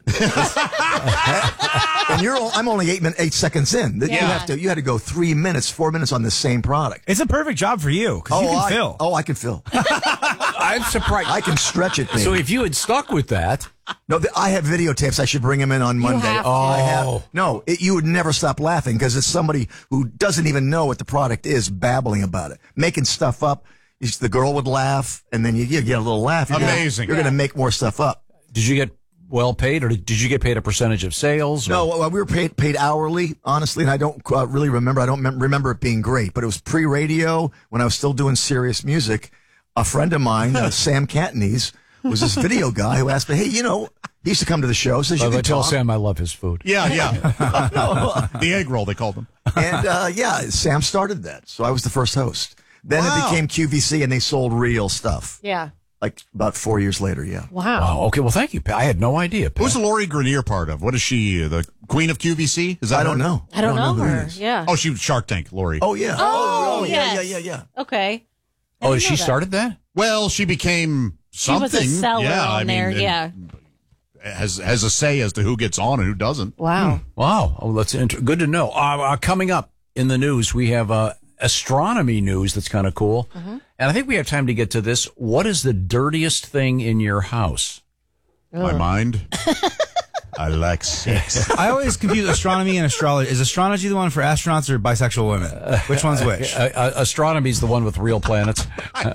and you're, o- I'm only eight min, eight seconds in. You Yeah. have to, you had to go three minutes, four minutes on the same product. It's a perfect job for you because you can I, fill. Oh, I can fill. I'm surprised. I can stretch it. So baby. if you had stuck with that, no, th- I have videotapes. I should bring them in on Monday. have to. I Oh. have, no, it, you would never stop laughing because it's somebody who doesn't even know what the product is babbling about it, making stuff up. You s- The girl would laugh, and then you, you get a little laugh. You're gonna- Amazing. You're going to make more stuff up. did you get well paid, or did did you get paid a percentage of sales? or- No, well, we were paid paid hourly, honestly, and I don't uh, really remember. I don't mem- remember it being great, but it was pre-radio when I was still doing serious music. A friend of mine, uh, Sam Cantonese, was this video guy who asked me, "Hey, you know," he used to come to the show. Says, By "You the way, can tell talk." Sam I love his food. Yeah, yeah. The egg roll, they called them. And uh, yeah, Sam started that, so I was the first host. Then Wow. it became Q V C, and they sold real stuff. Yeah. Like about four years later, yeah. Wow. Wow. Okay. Well, thank you. Pat. I had no idea. Pat. Who's Lori Grenier part of? What is she? The queen of Q V C? Is that I don't her? know. I don't, know who it her. is. Yeah. Oh, she was Shark Tank, Lori. Oh yeah. Oh, yeah, yes. yeah, yeah, yeah. Okay. I Oh, didn't she know that. started that? Well, she became something. She was a seller yeah, on I mean, there. and Yeah. Has has a say as to who gets on and who doesn't. Wow. Wow. Oh, that's inter- good to know. Uh, uh, coming up in the news, we have uh, astronomy news that's kind of cool. Mm-hmm. And I think we have time to get to this. What is the dirtiest thing in your house? My mind. I like sex. I always confuse astronomy and astrology. Is astrology the one for astronauts or bisexual women? Which one's which? Uh, uh, astronomy is the one with real planets.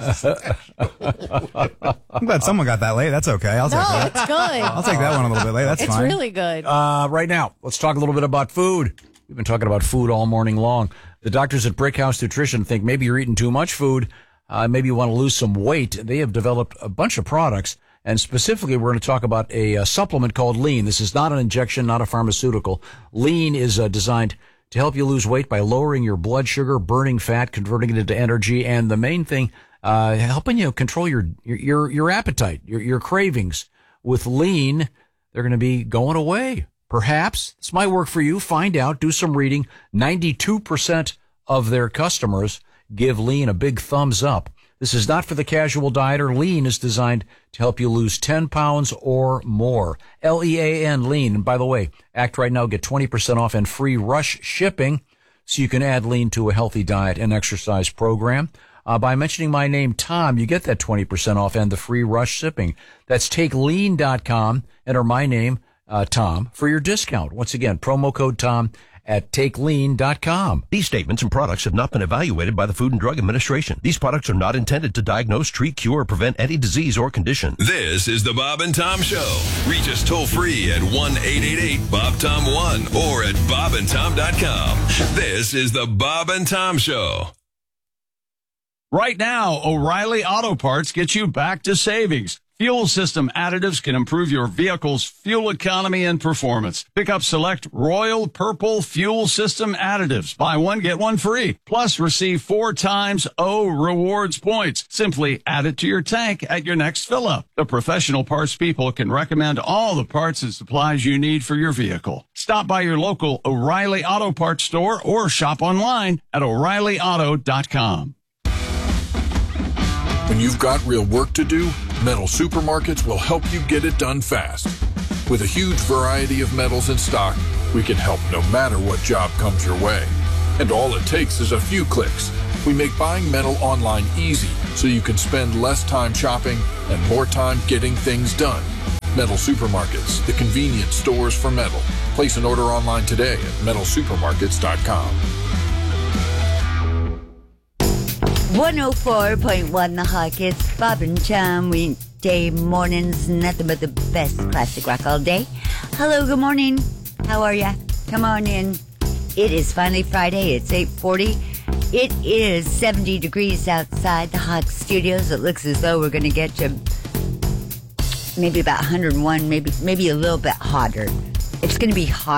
I'm glad someone got that late. That's okay. I'll take No, that. it's good. I'll take that one a little bit late. That's it's fine. really good. Uh, right now, let's talk a little bit about food. We've been talking about food all morning long. The doctors at Brick House Nutrition think maybe you're eating too much food. Uh, maybe you want to lose some weight. They have developed a bunch of products, and specifically, we're going to talk about a, uh supplement called Lean. This is not an injection, not a pharmaceutical. Lean is uh, designed to help you lose weight by lowering your blood sugar, burning fat, converting it into energy, and the main thing, uh, helping you control your your your, your appetite, your your cravings. With Lean, they're going to be going away. Perhaps this might work for you. Find out. Do some reading. ninety-two percent of their customers give Lean a big thumbs up. This is not for the casual dieter. Lean is designed to help you lose ten pounds or more. L E A N, Lean. And by the way, act right now, get twenty percent off and free rush shipping so you can add Lean to a healthy diet and exercise program. Uh, by mentioning my name, Tom, you get that twenty percent off and the free rush shipping. That's take lean dot com. Enter my name, uh, Tom, for your discount. Once again, promo code Tom at take lean dot com. These statements and products have not been evaluated by the Food and Drug Administration. These products are not intended to diagnose, treat, cure, or prevent any disease or condition. This is the Bob and Tom Show. Reach us toll free at one eight eight eight Bob Tom one or at bob and tom dot com. This is the Bob and Tom Show. Right now, O'Reilly Auto Parts gets you back to savings. Fuel system additives can improve your vehicle's fuel economy and performance. Pick up select Royal Purple fuel system additives. Buy one, get one free. Plus, receive four times O rewards points. Simply add it to your tank at your next fill-up. The professional parts people can recommend all the parts and supplies you need for your vehicle. Stop by your local O'Reilly Auto Parts store or shop online at O'Reilly Auto dot com. When you've got real work to do, Metal Supermarkets will help you get it done fast. With a huge variety of metals in stock, we can help no matter what job comes your way. And all it takes is a few clicks. We make buying metal online easy so you can spend less time shopping and more time getting things done. Metal Supermarkets, the convenient stores for metal. Place an order online today at metal supermarkets dot com. one oh four point one The Hawk. It's Bob and Tom. Weekday mornings, nothing but the best classic rock all day. Hello, good morning. How are ya? Come on in. It is finally Friday. It's eight forty. It is seventy degrees outside the Hawk Studios. It looks as though we're going to get to maybe about one hundred one, maybe maybe a little bit hotter. It's going to be hot.